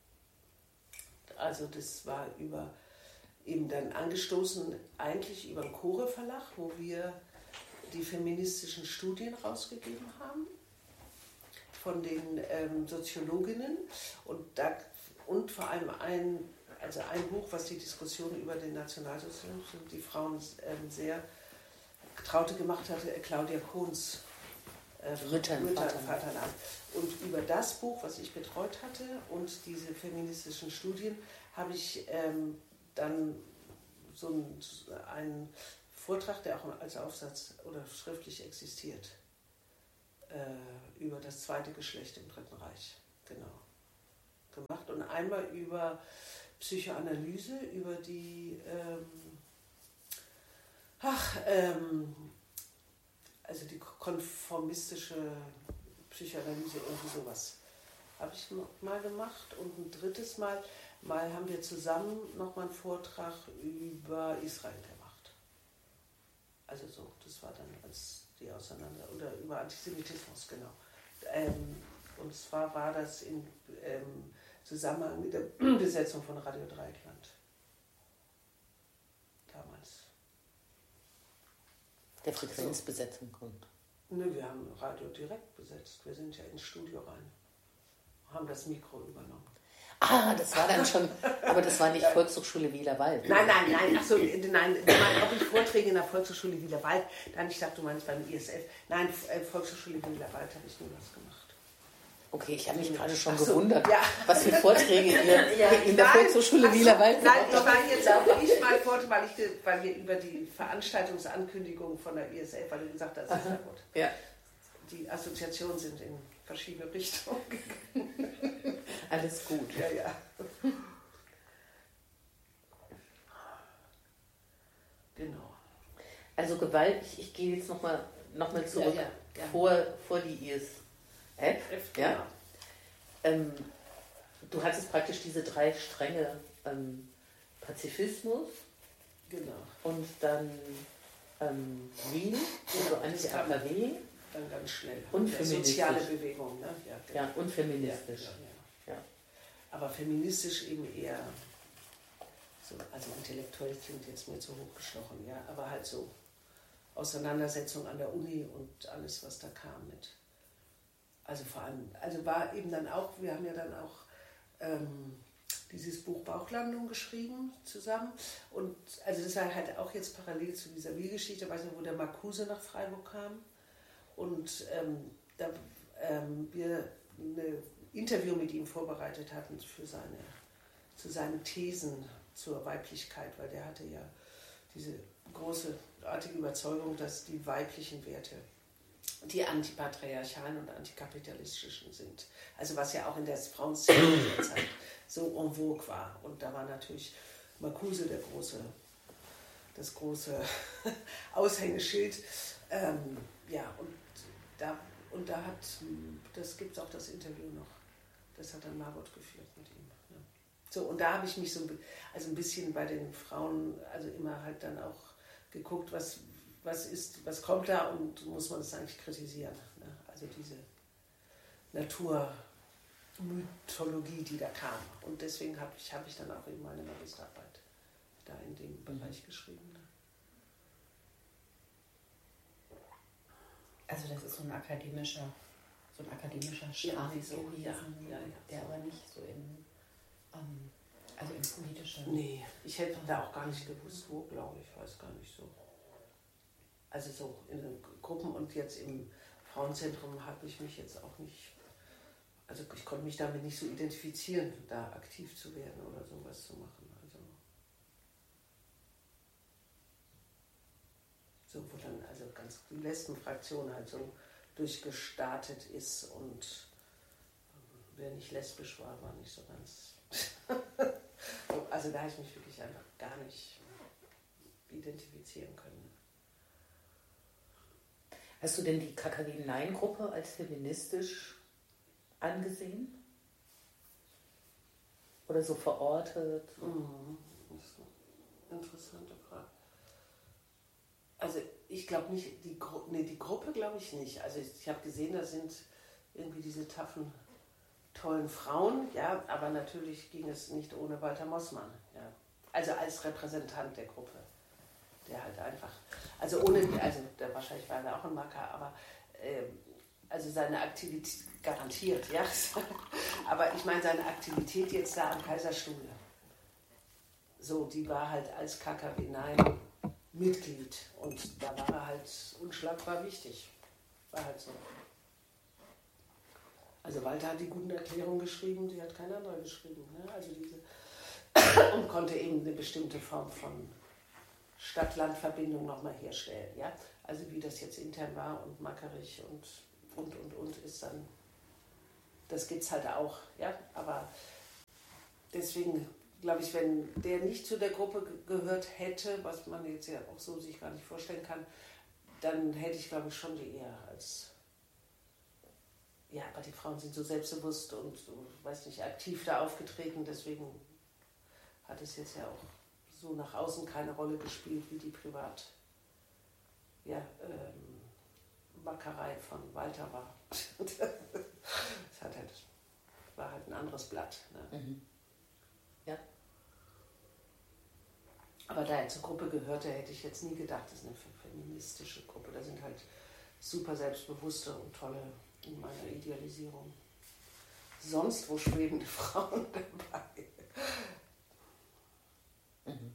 Also das war über... eben dann angestoßen eigentlich über den Chore Verlag, wo wir die feministischen Studien rausgegeben haben von den ähm, Soziologinnen und, da, und vor allem ein, also ein Buch, was die Diskussion über den Nationalsozialismus und die Frauen ähm, sehr traute gemacht hatte, Claudia Kohns äh, Mütter im Mütter im Vaterland. Vaterland. Und über das Buch, was ich betreut hatte und diese feministischen Studien, habe ich ähm, dann so einen, einen Vortrag, der auch als Aufsatz oder schriftlich existiert, äh, über das zweite Geschlecht im Dritten Reich, genau, gemacht. Und einmal über Psychoanalyse, über die, ähm, ach, ähm, also die konformistische Psychoanalyse, irgendwie sowas, habe ich mal gemacht. Und ein drittes Mal, mal haben wir zusammen nochmal einen Vortrag über Israel gemacht. Also so, das war dann als die Auseinander, oder über Antisemitismus, genau. Ähm, und zwar war das in ähm, Zusammenhang mit der Besetzung von Radio Dreieckland. Damals. Der Frequenzbesetzung kommt. Nö, wir haben Radio direkt besetzt. Wir sind ja ins Studio rein. Haben das Mikro übernommen. Ah, das war dann schon, aber das war nicht Volkshochschule Wielerwald. Nein, nein, nein, achso, nein, ich meine, ob ich Vorträge in der Volkshochschule Wielerwald, dann, ich dachte, du meinst beim I S F. Nein, Volkshochschule Wielerwald habe ich nie was gemacht. Okay, ich habe mich gerade schon Ach so, gewundert, ja. was für Vorträge ihr Ja, in der nein, Volkshochschule ach so, Wielerwald Nein, gemacht ich habt. war jetzt auch ich mal fort, weil, ich, weil wir über die Veranstaltungsankündigung von der I S F, weil du gesagt hast, das ist ja gut. Ja. Die Assoziationen sind in verschiedene Richtungen gegangen. Alles gut. Ja, ja. Genau. Also Gewalt, ich, ich gehe jetzt nochmal noch mal zurück, Ja, ja, ja. Vor, vor die I S F. Genau. Ja? Ähm, du hattest praktisch diese drei Stränge, ähm, Pazifismus Genau. und dann ähm, Wien, also Anti-A K W. Dann ganz schnell. Und ja, feministisch. soziale Bewegung, ne? Ja, genau. Ja, und feministisch. Ja, ja, ja. Ja. Aber feministisch eben eher, so, also intellektuell klingt jetzt mir zu hochgestochen, ja, aber halt so Auseinandersetzung an der Uni und alles, was da kam mit. Also vor allem, also war eben dann auch, wir haben ja dann auch ähm, dieses Buch Bauchlandung geschrieben zusammen. Und also das war halt auch jetzt parallel zu dieser Wie-Geschichte, weiß nicht, wo der Marcuse nach Freiburg kam. Und ähm, da ähm, wir ein Interview mit ihm vorbereitet hatten für seine, zu seinen Thesen zur Weiblichkeit, weil der hatte ja diese großartige Überzeugung, dass die weiblichen Werte die antipatriarchalen und antikapitalistischen sind. Also was ja auch in der Frauenszene der Zeit so en vogue war. Und da war natürlich Marcuse der große, das große Aushängeschild. Ähm, ja, und da, und da hat, das gibt es auch das Interview noch, das hat dann Margot geführt mit ihm. Ja. So, und da habe ich mich so also ein bisschen bei den Frauen, also immer halt dann auch geguckt, was, was ist, was kommt da und muss man das eigentlich kritisieren. Ne? Also diese Naturmythologie, die da kam. Und deswegen habe ich, hab ich dann auch eben meine Magisterarbeit da in dem mhm. Bereich geschrieben. Ne? Also das ist so ein akademischer, so ein akademischer Strang ja, so, gewesen, ja, ja, ja, der so. aber nicht so in, ähm, also in politische... Nee, ich hätte da auch gar nicht gewusst, wo, glaube ich, weiß gar nicht so. Also so in den Gruppen und jetzt im Frauenzentrum habe ich mich jetzt auch nicht, also ich konnte mich damit nicht so identifizieren, da aktiv zu werden oder sowas zu machen. Also so, wo dann also ganz die Lesbenfraktion halt so durchgestartet ist und wer nicht lesbisch war, war nicht so ganz. Also da habe ich mich wirklich einfach gar nicht identifizieren können. Hast du denn die K K W-Nein-Gruppe als feministisch angesehen? Oder so verortet? Mhm. Das ist eine interessante Frage. Also ich glaube nicht, die, Gru- nee, die Gruppe glaube ich nicht. Also ich, ich habe gesehen, da sind irgendwie diese taffen, tollen Frauen, ja, aber natürlich ging es nicht ohne Walter Mossmann. Ja. Also als Repräsentant der Gruppe. Der halt einfach, also ohne, also der wahrscheinlich war er auch ein Macker, aber äh, also seine Aktivität garantiert, ja. Aber ich meine seine Aktivität jetzt da am Kaiserstuhl. So, die war halt als K K W Nein Mitglied und da war er halt unschlagbar wichtig. War halt so. Also Walter hat die guten Erklärungen geschrieben, die hat kein anderer geschrieben. Ne? Also diese und konnte eben eine bestimmte Form von Stadt-Land-Verbindung nochmal herstellen. Ja? Also wie das jetzt intern war und Mackerich und und und und ist dann, das gibt es halt auch. Ja? Aber deswegen glaube ich, wenn der nicht zu der Gruppe gehört hätte, was man jetzt ja auch so sich gar nicht vorstellen kann, dann hätte ich, glaube ich, schon die eher als, ja, aber die Frauen sind so selbstbewusst und, weiß nicht, aktiv da aufgetreten, deswegen hat es jetzt ja auch so nach außen keine Rolle gespielt, wie die privat, ja, ähm, Mackerei von Walter war. Das hat halt, war halt ein anderes Blatt. Ne? Mhm. Ja. Aber da er zur Gruppe gehörte, hätte ich jetzt nie gedacht, das ist eine feministische Gruppe. Da sind halt super selbstbewusste und tolle in meiner Idealisierung. Sonst wo schwebende Frauen dabei. Mhm.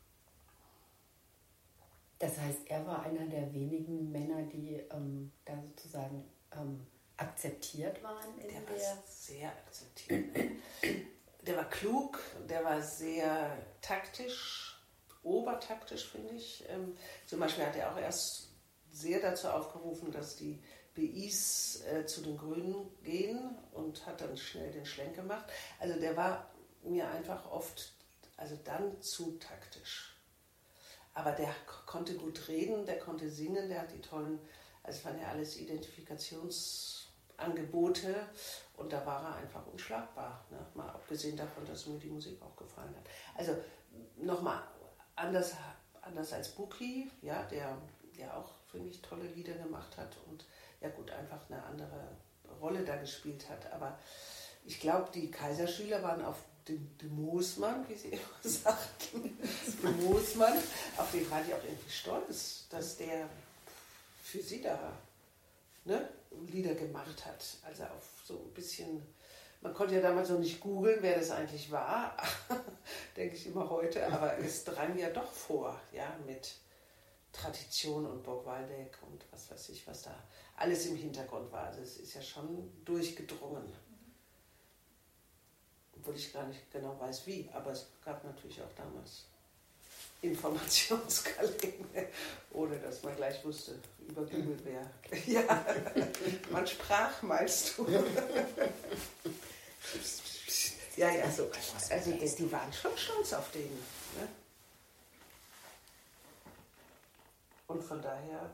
Das heißt, er war einer der wenigen Männer, die ähm, da sozusagen ähm, akzeptiert waren in der. Der war sehr akzeptiert. Der war klug, der war sehr taktisch, obertaktisch, finde ich. Ähm, zum Beispiel hat er auch erst sehr dazu aufgerufen, dass die B Is äh, zu den Grünen gehen und hat dann schnell den Schlenk gemacht. Also der war mir einfach oft, also dann zu taktisch. Aber der konnte gut reden, der konnte singen, der hat die tollen, also es waren ja alles Identifikationsangebote und da war er einfach unschlagbar. Ne? Mal abgesehen davon, dass mir die Musik auch gefallen hat. Also nochmal anders, anders als Buki, ja, der, der auch, finde ich, tolle Lieder gemacht hat und ja gut, einfach eine andere Rolle da gespielt hat. Aber ich glaube, die Kaiserschüler waren auf den, den Moosmann, wie sie immer sagten, den Moosmann, auf den war die auch irgendwie stolz, dass der für sie da, ne, Lieder gemacht hat. Also auf so ein bisschen, man konnte ja damals noch nicht googeln, wer das eigentlich war, denke ich immer heute, aber es drang ja doch vor, ja, mit Tradition und Burg Waldeck und was weiß ich, was da alles im Hintergrund war. Also es ist ja schon durchgedrungen. Obwohl ich gar nicht genau weiß, wie, aber es gab natürlich auch damals Informationskanäle, ohne dass man gleich wusste, über Google wer. Ja, man sprach, meinst du? Ja, ja, so. Also die, die waren schon stolz auf den. Ne? Und von daher.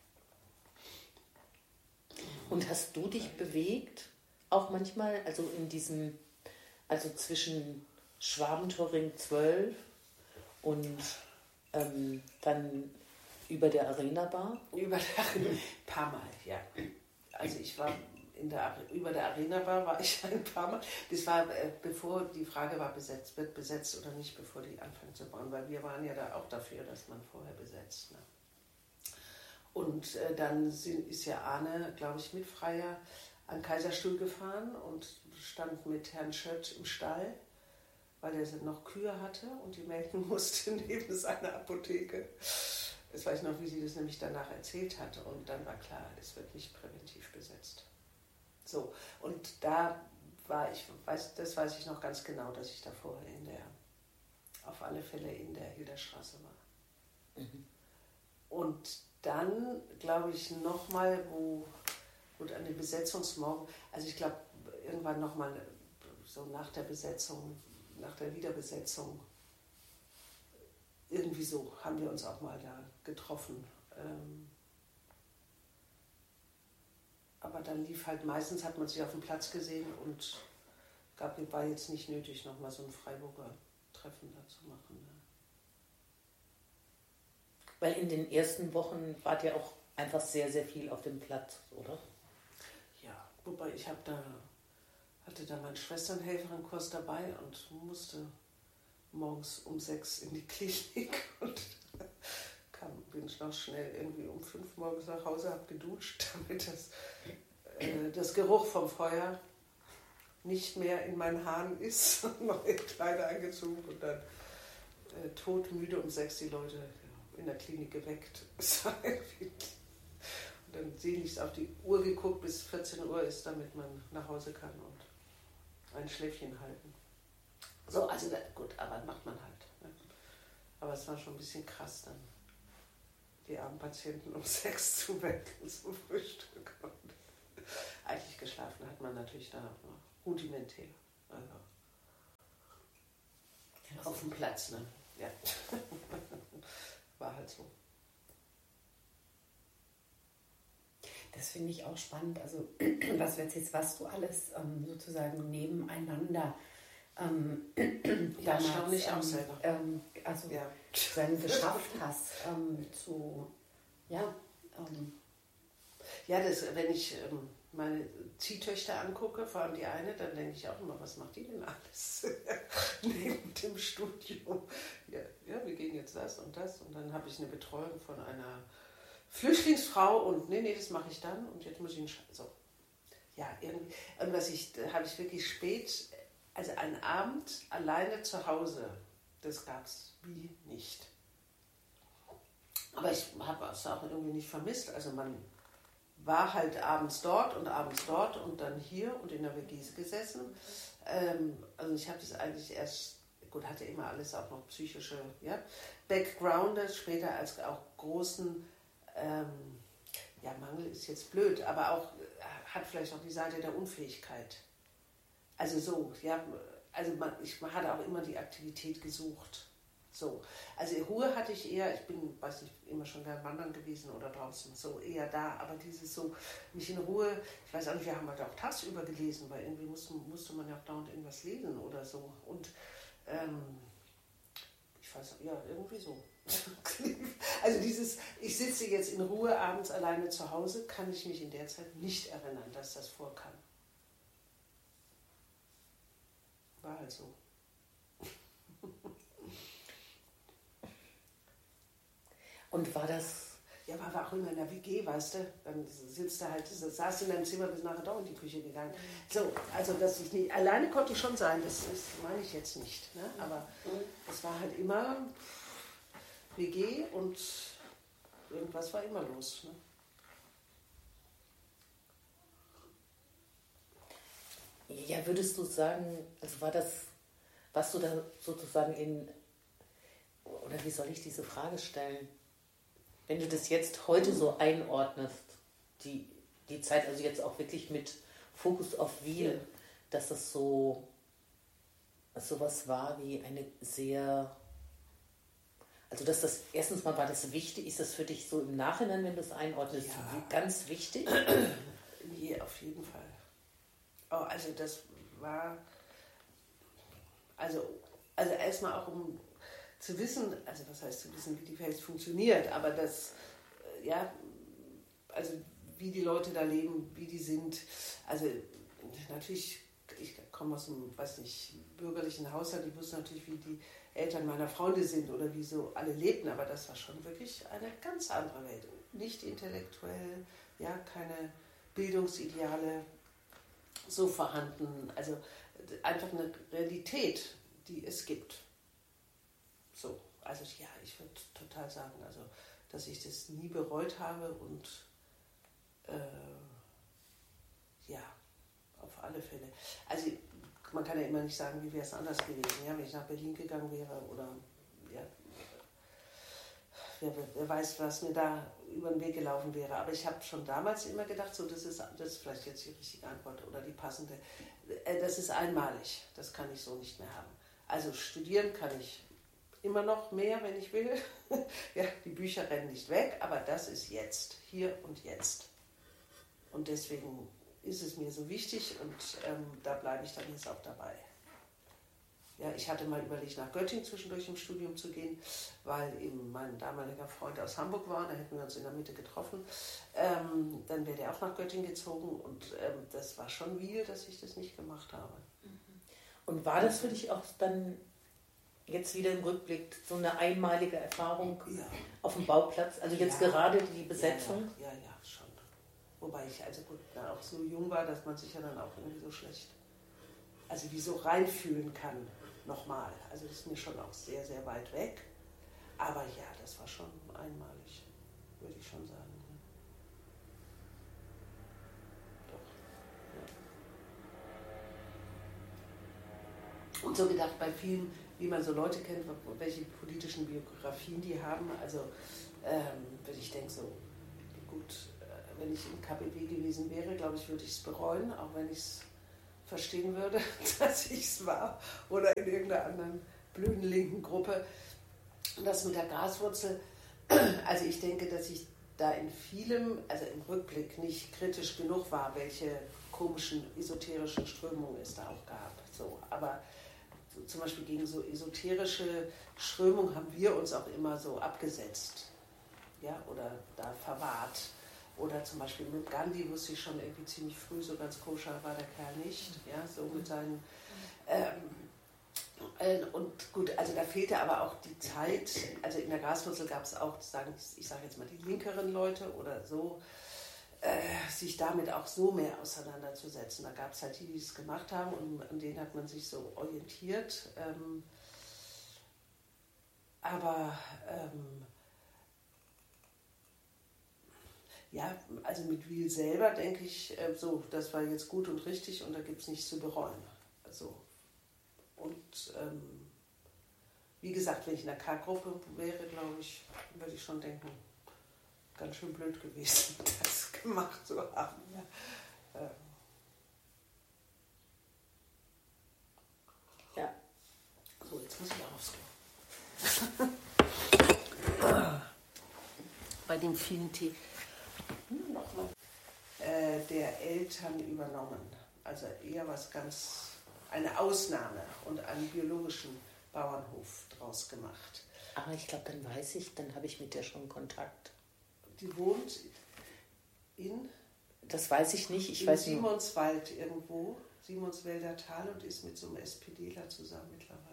Und hast du dich bewegt, auch manchmal, also in diesem, also zwischen Schwabentorring zwölf und ähm, dann über der Arena Bar? Über der Arena, ein paar Mal, ja. Also ich war in der, über der Arena Bar war ich ein paar Mal. Das war, äh, bevor die Frage war, besetzt, wird besetzt oder nicht, bevor die anfangen zu bauen, weil wir waren ja da auch dafür, dass man vorher besetzt. Ne? Und äh, dann sind, ist ja Arne, glaube ich, mit Freier an Kaiserstuhl gefahren und stand mit Herrn Schött im Stall, weil er noch Kühe hatte und die melken musste neben seiner Apotheke. Das weiß ich noch, wie sie das nämlich danach erzählt hatte. Und dann war klar, es wird nicht präventiv besetzt. So, und da war ich, weiß, das weiß ich noch ganz genau, dass ich da vorher in der, auf alle Fälle in der Hilderstraße war. Mhm. Und dann, glaube ich, nochmal, wo, gut, an den Besetzungsmorgen, also ich glaube, irgendwann nochmal, so nach der Besetzung, nach der Wiederbesetzung, irgendwie so haben wir uns auch mal da getroffen. Ähm, aber dann lief halt, meistens hat man sich auf dem Platz gesehen und gab, war jetzt nicht nötig, nochmal so ein Freiburger Treffen da zu machen. Ne? Weil in den ersten Wochen wart ihr auch einfach sehr, sehr viel auf dem Platz, oder? Ja, wobei ich habe da, hatte da meinen Schwesternhelferin-Kurs dabei und musste morgens um sechs in die Klinik und kam, bin ich noch schnell irgendwie um fünf morgens nach Hause, habe geduscht, damit das, äh, das Geruch vom Feuer nicht mehr in meinen Haaren ist, neue Kleider angezogen und dann äh, todmüde um sechs die Leute in der Klinik geweckt. Und dann sehnlichst auf die Uhr geguckt, bis vierzehn Uhr ist, damit man nach Hause kann und ein Schläfchen halten. So, also gut, aber macht man halt. Ne? Aber es war schon ein bisschen krass dann, die armen Patienten um sechs zu wecken zum Frühstück. Und eigentlich geschlafen hat man natürlich dann auch noch rudimentär. Also auf dem Platz, ne? Ja. War halt so. Das finde ich auch spannend. Also, was wird jetzt, was du alles ähm, sozusagen nebeneinander ähm, ja, erstaunlich auch selber. Ähm, also ja. dann geschafft hast ähm, zu, ja. Ähm, ja, das, wenn ich ähm, meine Ziehtöchter angucke, vor allem die eine, dann denke ich auch immer, was macht die denn alles neben dem Studium? Ja, ja, wir gehen jetzt das und das und dann habe ich eine Betreuung von einer Flüchtlingsfrau und nee, nee, das mache ich dann und jetzt muss ich ihn so. Ja, irgendwie. Und was ich, da habe ich wirklich spät, also einen Abend alleine zu Hause, das gab es wie nicht. Aber ich habe es auch irgendwie nicht vermisst. Also man war halt abends dort und abends dort und dann hier und in der W G gesessen. Ähm, also ich habe das eigentlich erst, gut, hatte immer alles auch noch psychische ja, Backgrounds, später als auch großen, ähm, ja, Mangel ist jetzt blöd, aber auch hat vielleicht auch die Seite der Unfähigkeit. Also so, ja, also man, ich man hatte auch immer die Aktivität gesucht. So, also Ruhe hatte ich eher, ich bin, weiß nicht, immer schon gern wandern gewesen oder draußen, so eher da, aber dieses so, mich in Ruhe, ich weiß auch nicht, wir haben halt auch tagsüber gelesen, weil irgendwie musste, musste man ja auch dauernd irgendwas lesen oder so und ähm, ich weiß, ja, irgendwie so. Also dieses, ich sitze jetzt in Ruhe abends alleine zu Hause, kann ich mich in der Zeit nicht erinnern, dass das vorkam. War halt so. Und war das... Ja, war, war auch immer in der W G, weißt du, dann sitzt du halt, saß in deinem Zimmer, bis nachher da in die Küche gegangen. So, also dass ich nicht, alleine konnte ich schon sein, das, das meine ich jetzt nicht, ne? Aber es war halt immer W G und irgendwas war immer los. Ne? Ja, würdest du sagen, also war das, warst du da sozusagen in, oder wie soll ich diese Frage stellen? Wenn du das jetzt heute so einordnest, die, die Zeit, also jetzt auch wirklich mit Fokus auf Wiel, ja. Dass das so sowas war wie eine sehr, also dass das, erstens mal war das wichtig, ist das für dich so im Nachhinein, wenn du es einordnest, ja. ganz wichtig? Nee, auf jeden Fall. Oh, also das war, also, also erstmal auch um zu wissen, also was heißt zu wissen, wie die Welt funktioniert, aber das, ja, also wie die Leute da leben, wie die sind, also natürlich, ich komme aus einem, weiß nicht, bürgerlichen Haushalt, ich wusste natürlich, wie die Eltern meiner Freunde sind oder wie so alle lebten, aber das war schon wirklich eine ganz andere Welt, nicht intellektuell, ja, keine Bildungsideale so vorhanden, also einfach eine Realität, die es gibt. So, also ja, ich würde total sagen, also dass ich das nie bereut habe und äh, ja, auf alle Fälle. Also man kann ja immer nicht sagen, wie wäre es anders gewesen, ja, wenn ich nach Berlin gegangen wäre oder ja, wer, wer weiß, was mir da über den Weg gelaufen wäre. Aber ich habe schon damals immer gedacht, so das ist, das ist vielleicht jetzt die richtige Antwort oder die passende, äh, das ist einmalig, das kann ich so nicht mehr haben. Also studieren kann ich immer noch mehr, wenn ich will. Ja, die Bücher rennen nicht weg, aber das ist jetzt, hier und jetzt. Und deswegen ist es mir so wichtig und ähm, da bleibe ich dann jetzt auch dabei. Ja, ich hatte mal überlegt, nach Göttingen zwischendurch im Studium zu gehen, weil eben mein damaliger Freund aus Hamburg war, da hätten wir uns in der Mitte getroffen. Ähm, dann wäre der auch nach Göttingen gezogen und ähm, das war schon Wiel, dass ich das nicht gemacht habe. Und war das für dich auch dann jetzt wieder im Rückblick so eine einmalige Erfahrung ja. auf dem Bauplatz? Also jetzt ja. gerade die Besetzung? Ja, ja, ja, ja, schon. Wobei ich also gut, da auch so jung war, dass man sich ja dann auch irgendwie so schlecht, also wie so reinfühlen kann, nochmal. Also das ist mir schon auch sehr, sehr weit weg. Aber ja, das war schon einmalig, würde ich schon sagen. Und so gedacht, bei vielen, wie man so Leute kennt, welche politischen Biografien die haben, also ähm, wenn ich denke, so gut, äh, wenn ich im K P B gewesen wäre, glaube ich, würde ich es bereuen, auch wenn ich es verstehen würde, dass ich es war oder in irgendeiner anderen blöden linken Gruppe. Und das mit der Graswurzel, also ich denke, dass ich da in vielem, also im Rückblick nicht kritisch genug war, welche komischen esoterischen Strömungen es da auch gab. So, aber so, zum Beispiel gegen so esoterische Strömungen haben wir uns auch immer so abgesetzt, ja, oder da verwahrt. Oder zum Beispiel mit Gandhi wusste ich schon irgendwie ziemlich früh, so ganz koscher war der Kerl nicht, ja, so mit seinen ähm, äh, und gut, also da fehlte aber auch die Zeit, also in der Graswurzel gab es auch, sagen, ich sage jetzt mal die linkeren Leute oder so, äh, sich damit auch so mehr auseinanderzusetzen. Da gab es halt die, die es gemacht haben und an denen hat man sich so orientiert. Ähm, aber ähm, ja, also mit Wiel selber denke ich, äh, so, das war jetzt gut und richtig und da gibt es nichts zu bereuen. Also, und ähm, wie gesagt, wenn ich in der K-Gruppe wäre, glaube ich, würde ich schon denken, ganz schön blöd gewesen, das gemacht zu haben. Ja. Ähm. Ja. So, jetzt muss ich aufs Klo. Bei dem vielen Tee. Hm, nochmal. Äh, der Eltern übernommen. Also eher was ganz, eine Ausnahme und einen biologischen Bauernhof draus gemacht. Aber ich glaube, dann weiß ich, dann habe ich mit der schon Kontakt. Die wohnt in? Das weiß ich nicht. Ich in weiß Simonswald nur. Irgendwo, Simonswälder Tal und ist mit so einem SPDler zusammen mittlerweile.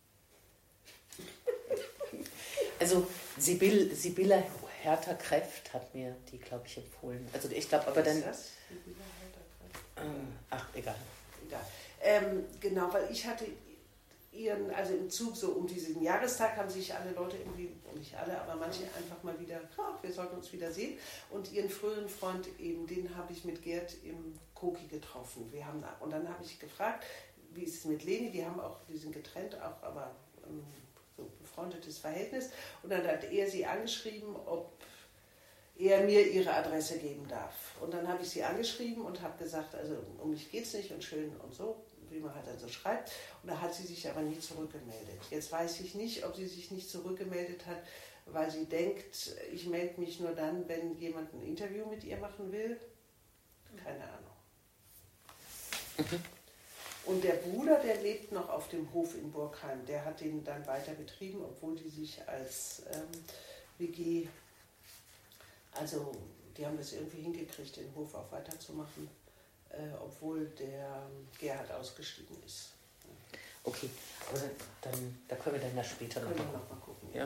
Also Sibyl, Sibylla Hertha-Kräft hat mir die, glaube ich, empfohlen. Also ich glaube, aber dann... Was ist das? Sibylla Hertha-Kräft? Ähm, ach, egal. Egal. Ähm, genau, weil ich hatte ihren, also im Zug so um diesen Jahrestag haben sich alle Leute irgendwie, nicht alle, aber manche einfach mal wieder, ach, wir sollten uns wieder sehen. Und ihren früheren Freund eben, den habe ich mit Gerd im Koki getroffen. Wir haben, und dann habe ich gefragt, wie ist es mit Leni? Die haben auch, die sind getrennt, auch aber ähm, so befreundetes Verhältnis. Und dann hat er sie angeschrieben, ob er mir ihre Adresse geben darf. Und dann habe ich sie angeschrieben und habe gesagt, also um mich geht es nicht und schön und so, wie man halt dann so schreibt. Und da hat sie sich aber nie zurückgemeldet. Jetzt weiß ich nicht, ob sie sich nicht zurückgemeldet hat, weil sie denkt, ich melde mich nur dann, wenn jemand ein Interview mit ihr machen will. Keine Ahnung. Mhm. Und der Bruder, der lebt noch auf dem Hof in Burgheim. Der hat den dann weiter betrieben, obwohl die sich als ähm, W G, also die haben das irgendwie hingekriegt, den Hof auch weiterzumachen. Äh, obwohl der Gerhard ausgestiegen ist. Okay, aber dann, dann da können wir dann ja später können noch wir mal noch mal gucken. Ja.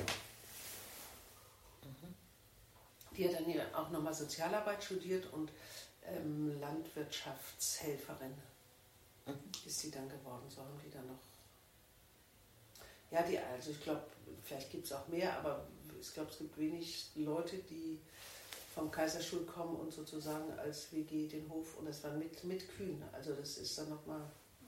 Mhm. Die hat dann hier auch nochmal Sozialarbeit studiert und ähm, Landwirtschaftshelferin Mhm. ist sie dann geworden. So haben die dann noch. Ja, die, also ich glaube, vielleicht gibt es auch mehr, aber ich glaube, es gibt wenig Leute, die vom Kaiserstuhl kommen und sozusagen als W G den Hof, und das war mit, mit Kühen, also das ist dann nochmal,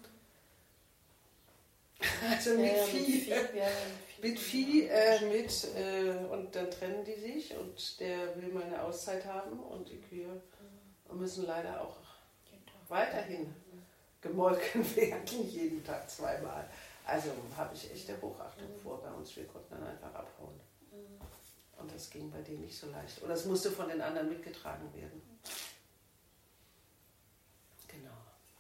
also mit Ja, Vieh, mit Vieh, ja, mit Vieh, äh, mit, äh, und dann trennen die sich und der will mal eine Auszeit haben und die Kühe müssen leider auch weiterhin gemolken werden, jeden Tag zweimal. Also habe ich echte Hochachtung vor bei uns, wir konnten dann einfach abhauen. Und das ging bei denen nicht so leicht. Und das musste von den anderen mitgetragen werden. Genau.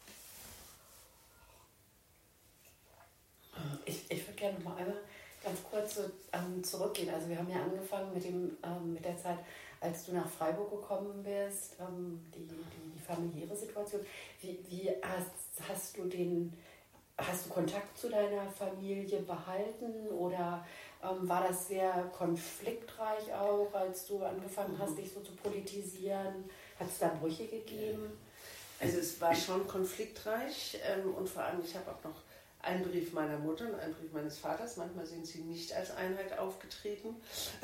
Ich, ich würde gerne noch mal einmal ganz kurz so, ähm, zurückgehen. Also wir haben ja angefangen mit, dem, ähm, mit der Zeit, als du nach Freiburg gekommen bist, ähm, die, die, die familiäre Situation. Wie, wie hast, hast du den, hast du Kontakt zu deiner Familie behalten oder ähm, war das sehr konfliktreich auch, als du angefangen hast, dich so zu politisieren? Hat es da Brüche gegeben? Also es war schon konfliktreich ähm, und vor allem, ich habe auch noch einen Brief meiner Mutter und einen Brief meines Vaters. Manchmal sind sie nicht als Einheit aufgetreten,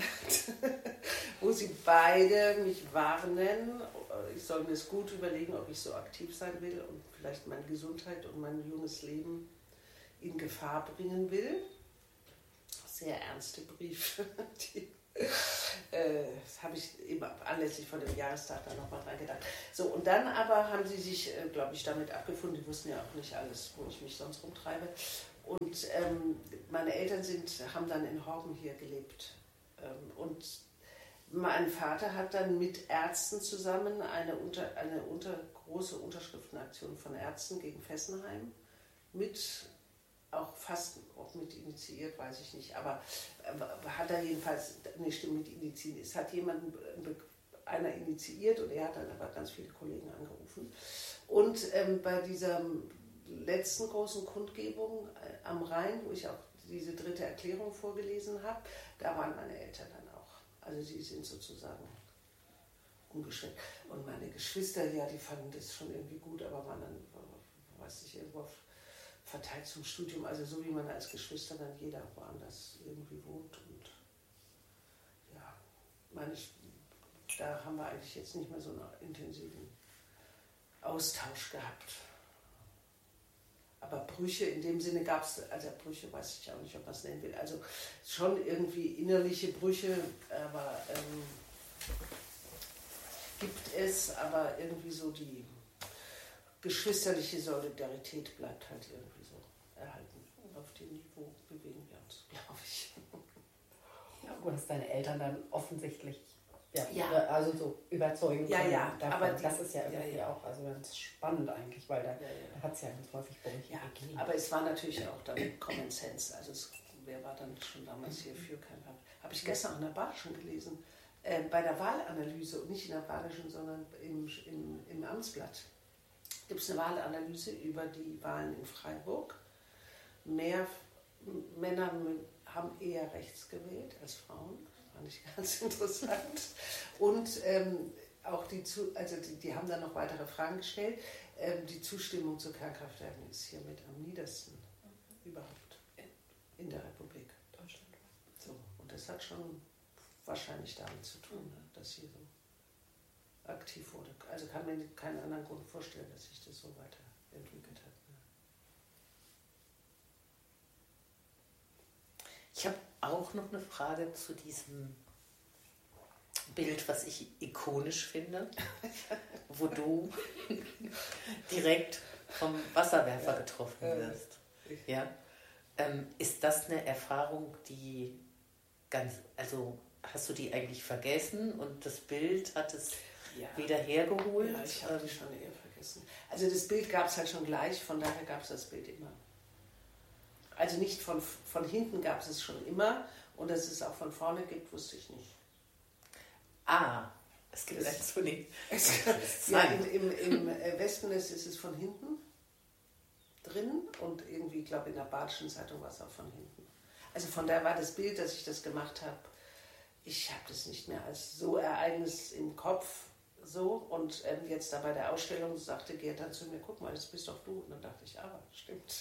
wo sie beide mich warnen. Ich soll mir es gut überlegen, ob ich so aktiv sein will und vielleicht meine Gesundheit und mein junges Leben in Gefahr bringen will. Sehr ernste Briefe, die Äh, das habe ich eben anlässlich von dem Jahrestag dann nochmal dran gedacht. So, und dann aber haben sie sich, äh, glaube ich, damit abgefunden. Die wussten ja auch nicht alles, wo ich mich sonst rumtreibe. Und ähm, meine Eltern sind, haben dann in Horgen hier gelebt. Ähm, und mein Vater hat dann mit Ärzten zusammen eine, unter, eine unter, große Unterschriftenaktion von Ärzten gegen Fessenheim mit, auch fast auch mit initiiert, weiß ich nicht, aber äh, hat er jedenfalls, nicht stimmt, mit initiiert, es hat jemanden, einer initiiert und er hat dann aber ganz viele Kollegen angerufen. Und ähm, bei dieser letzten großen Kundgebung äh, am Rhein, wo ich auch diese dritte Erklärung vorgelesen habe, da waren meine Eltern dann auch. Also sie sind sozusagen umgeschwenkt. Und meine Geschwister, ja, die fanden das schon irgendwie gut, aber waren dann, weiß ich, irgendwo auf verteilt zum Studium, also so wie man als Geschwister dann jeder woanders irgendwie wohnt. Und ja, meine, da haben wir eigentlich jetzt nicht mehr so einen intensiven Austausch gehabt. Aber Brüche in dem Sinne gab es, also Brüche weiß ich auch nicht, ob man es nennen will, also schon irgendwie innerliche Brüche, aber ähm, gibt es, aber irgendwie so die geschwisterliche Solidarität bleibt halt irgendwie so erhalten. Auf dem Niveau bewegen wir uns, glaube ich. Ja, du hast deine Eltern dann offensichtlich ja, ja. also so überzeugen ja, können. Ja, davon. aber die, das ist ja irgendwie ja, ja. auch also ganz spannend eigentlich, weil da, ja, ja. da hat es ja ganz häufig Brüche ja, gegeben. Aber es war natürlich auch dann Common Sense. Also es, wer war dann schon damals hier für kein Habe hab ich gestern an der Badischen gelesen, äh, bei der Wahlanalyse, und nicht in der Badischen, sondern im, im, im Amtsblatt. Gibt es eine Wahlanalyse über die Wahlen in Freiburg. Mehr Männer haben eher rechts gewählt als Frauen. Das fand ich ganz interessant. Und ähm, auch die, also die, die haben dann noch weitere Fragen gestellt. Ähm, die Zustimmung zur Kernkraftwerken ist hier mit am niedersten mhm. überhaupt in der Republik Deutschland. So, und das hat schon wahrscheinlich damit zu tun, mhm. dass hier so aktiv wurde. Also kann mir keinen anderen Grund vorstellen, dass sich das so weiterentwickelt hat. Ich habe auch noch eine Frage zu diesem Bild, was ich ikonisch finde, wo du direkt vom Wasserwerfer getroffen wirst. Ja? Ähm, ist das eine Erfahrung, die ganz, also hast du die eigentlich vergessen und das Bild hat es ja. wieder hergeholt? Ja, ich habe die schon eher vergessen. Also das Bild gab es halt schon gleich, von daher gab es das Bild immer. Also nicht von, von hinten gab es es schon immer und dass es auch von vorne gibt, wusste ich nicht. Ah, es gibt es von hinten. Ja, im, im, im Westen ist, ist es von hinten drin und irgendwie, ich glaube in der Badischen Zeitung war es auch von hinten. Also von daher war das Bild, dass ich das gemacht habe, ich habe das nicht mehr als so Ereignis im Kopf so und ähm, jetzt da bei der Ausstellung sagte Gerd dann zu mir, guck mal, das bist doch du. Und dann dachte ich, ah, stimmt.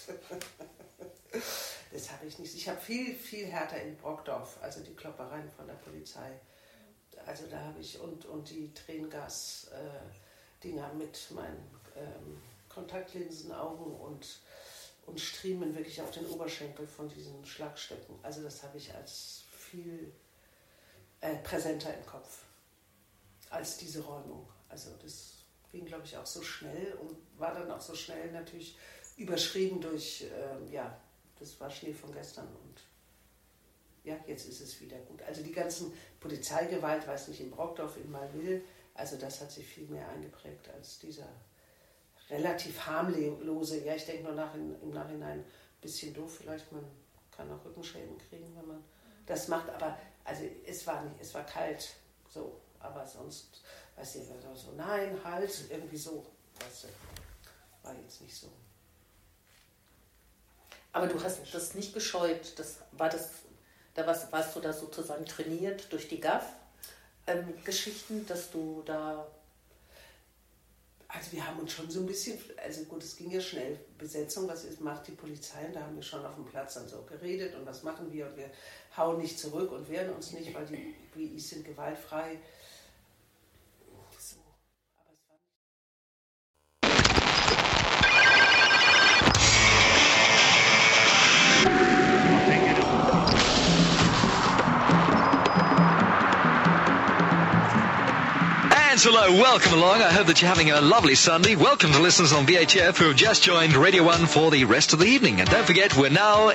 Das habe ich nicht. Ich habe viel, viel härter in Brockdorf, also die Kloppereien von der Polizei. Also da habe ich, und, und die Tränengas-Dinger äh, mit meinen ähm, Kontaktlinsenaugen und, und Striemen wirklich auf den Oberschenkel von diesen Schlagstöcken. Also das habe ich als viel äh, präsenter im Kopf als diese Räumung. Also das ging, glaube ich, auch so schnell und war dann auch so schnell natürlich überschrieben durch, äh, ja, das war Schnee von gestern und ja, jetzt ist es wieder gut. Also die ganzen Polizeigewalt, weiß nicht, in Brockdorf, in Malwil, also das hat sich viel mehr eingeprägt als dieser relativ harmlose, ja, ich denke nur nach, in, im Nachhinein ein bisschen doof, vielleicht man kann auch Rückenschäden kriegen, wenn man das macht, aber also es war nicht, es war kalt, so, aber sonst, weißt du, so, nein, halt, irgendwie so, weißt du, war jetzt nicht so. Aber du hast das nicht gescheut, das war das, da warst, warst du da sozusagen trainiert durch die G A F-Geschichten, ähm, dass du da... Also wir haben uns schon so ein bisschen, also gut, es ging ja schnell, Besetzung, was ist, macht die Polizei, und da haben wir schon auf dem Platz dann so geredet und was machen wir und wir hauen nicht zurück und wehren uns nicht, weil die B Is sind gewaltfrei. So. Friends, hello, welcome along. I hope that you're having a lovely Sunday. Welcome to listeners on V H F who have just joined Radio one for the rest of the evening. And don't forget, we're now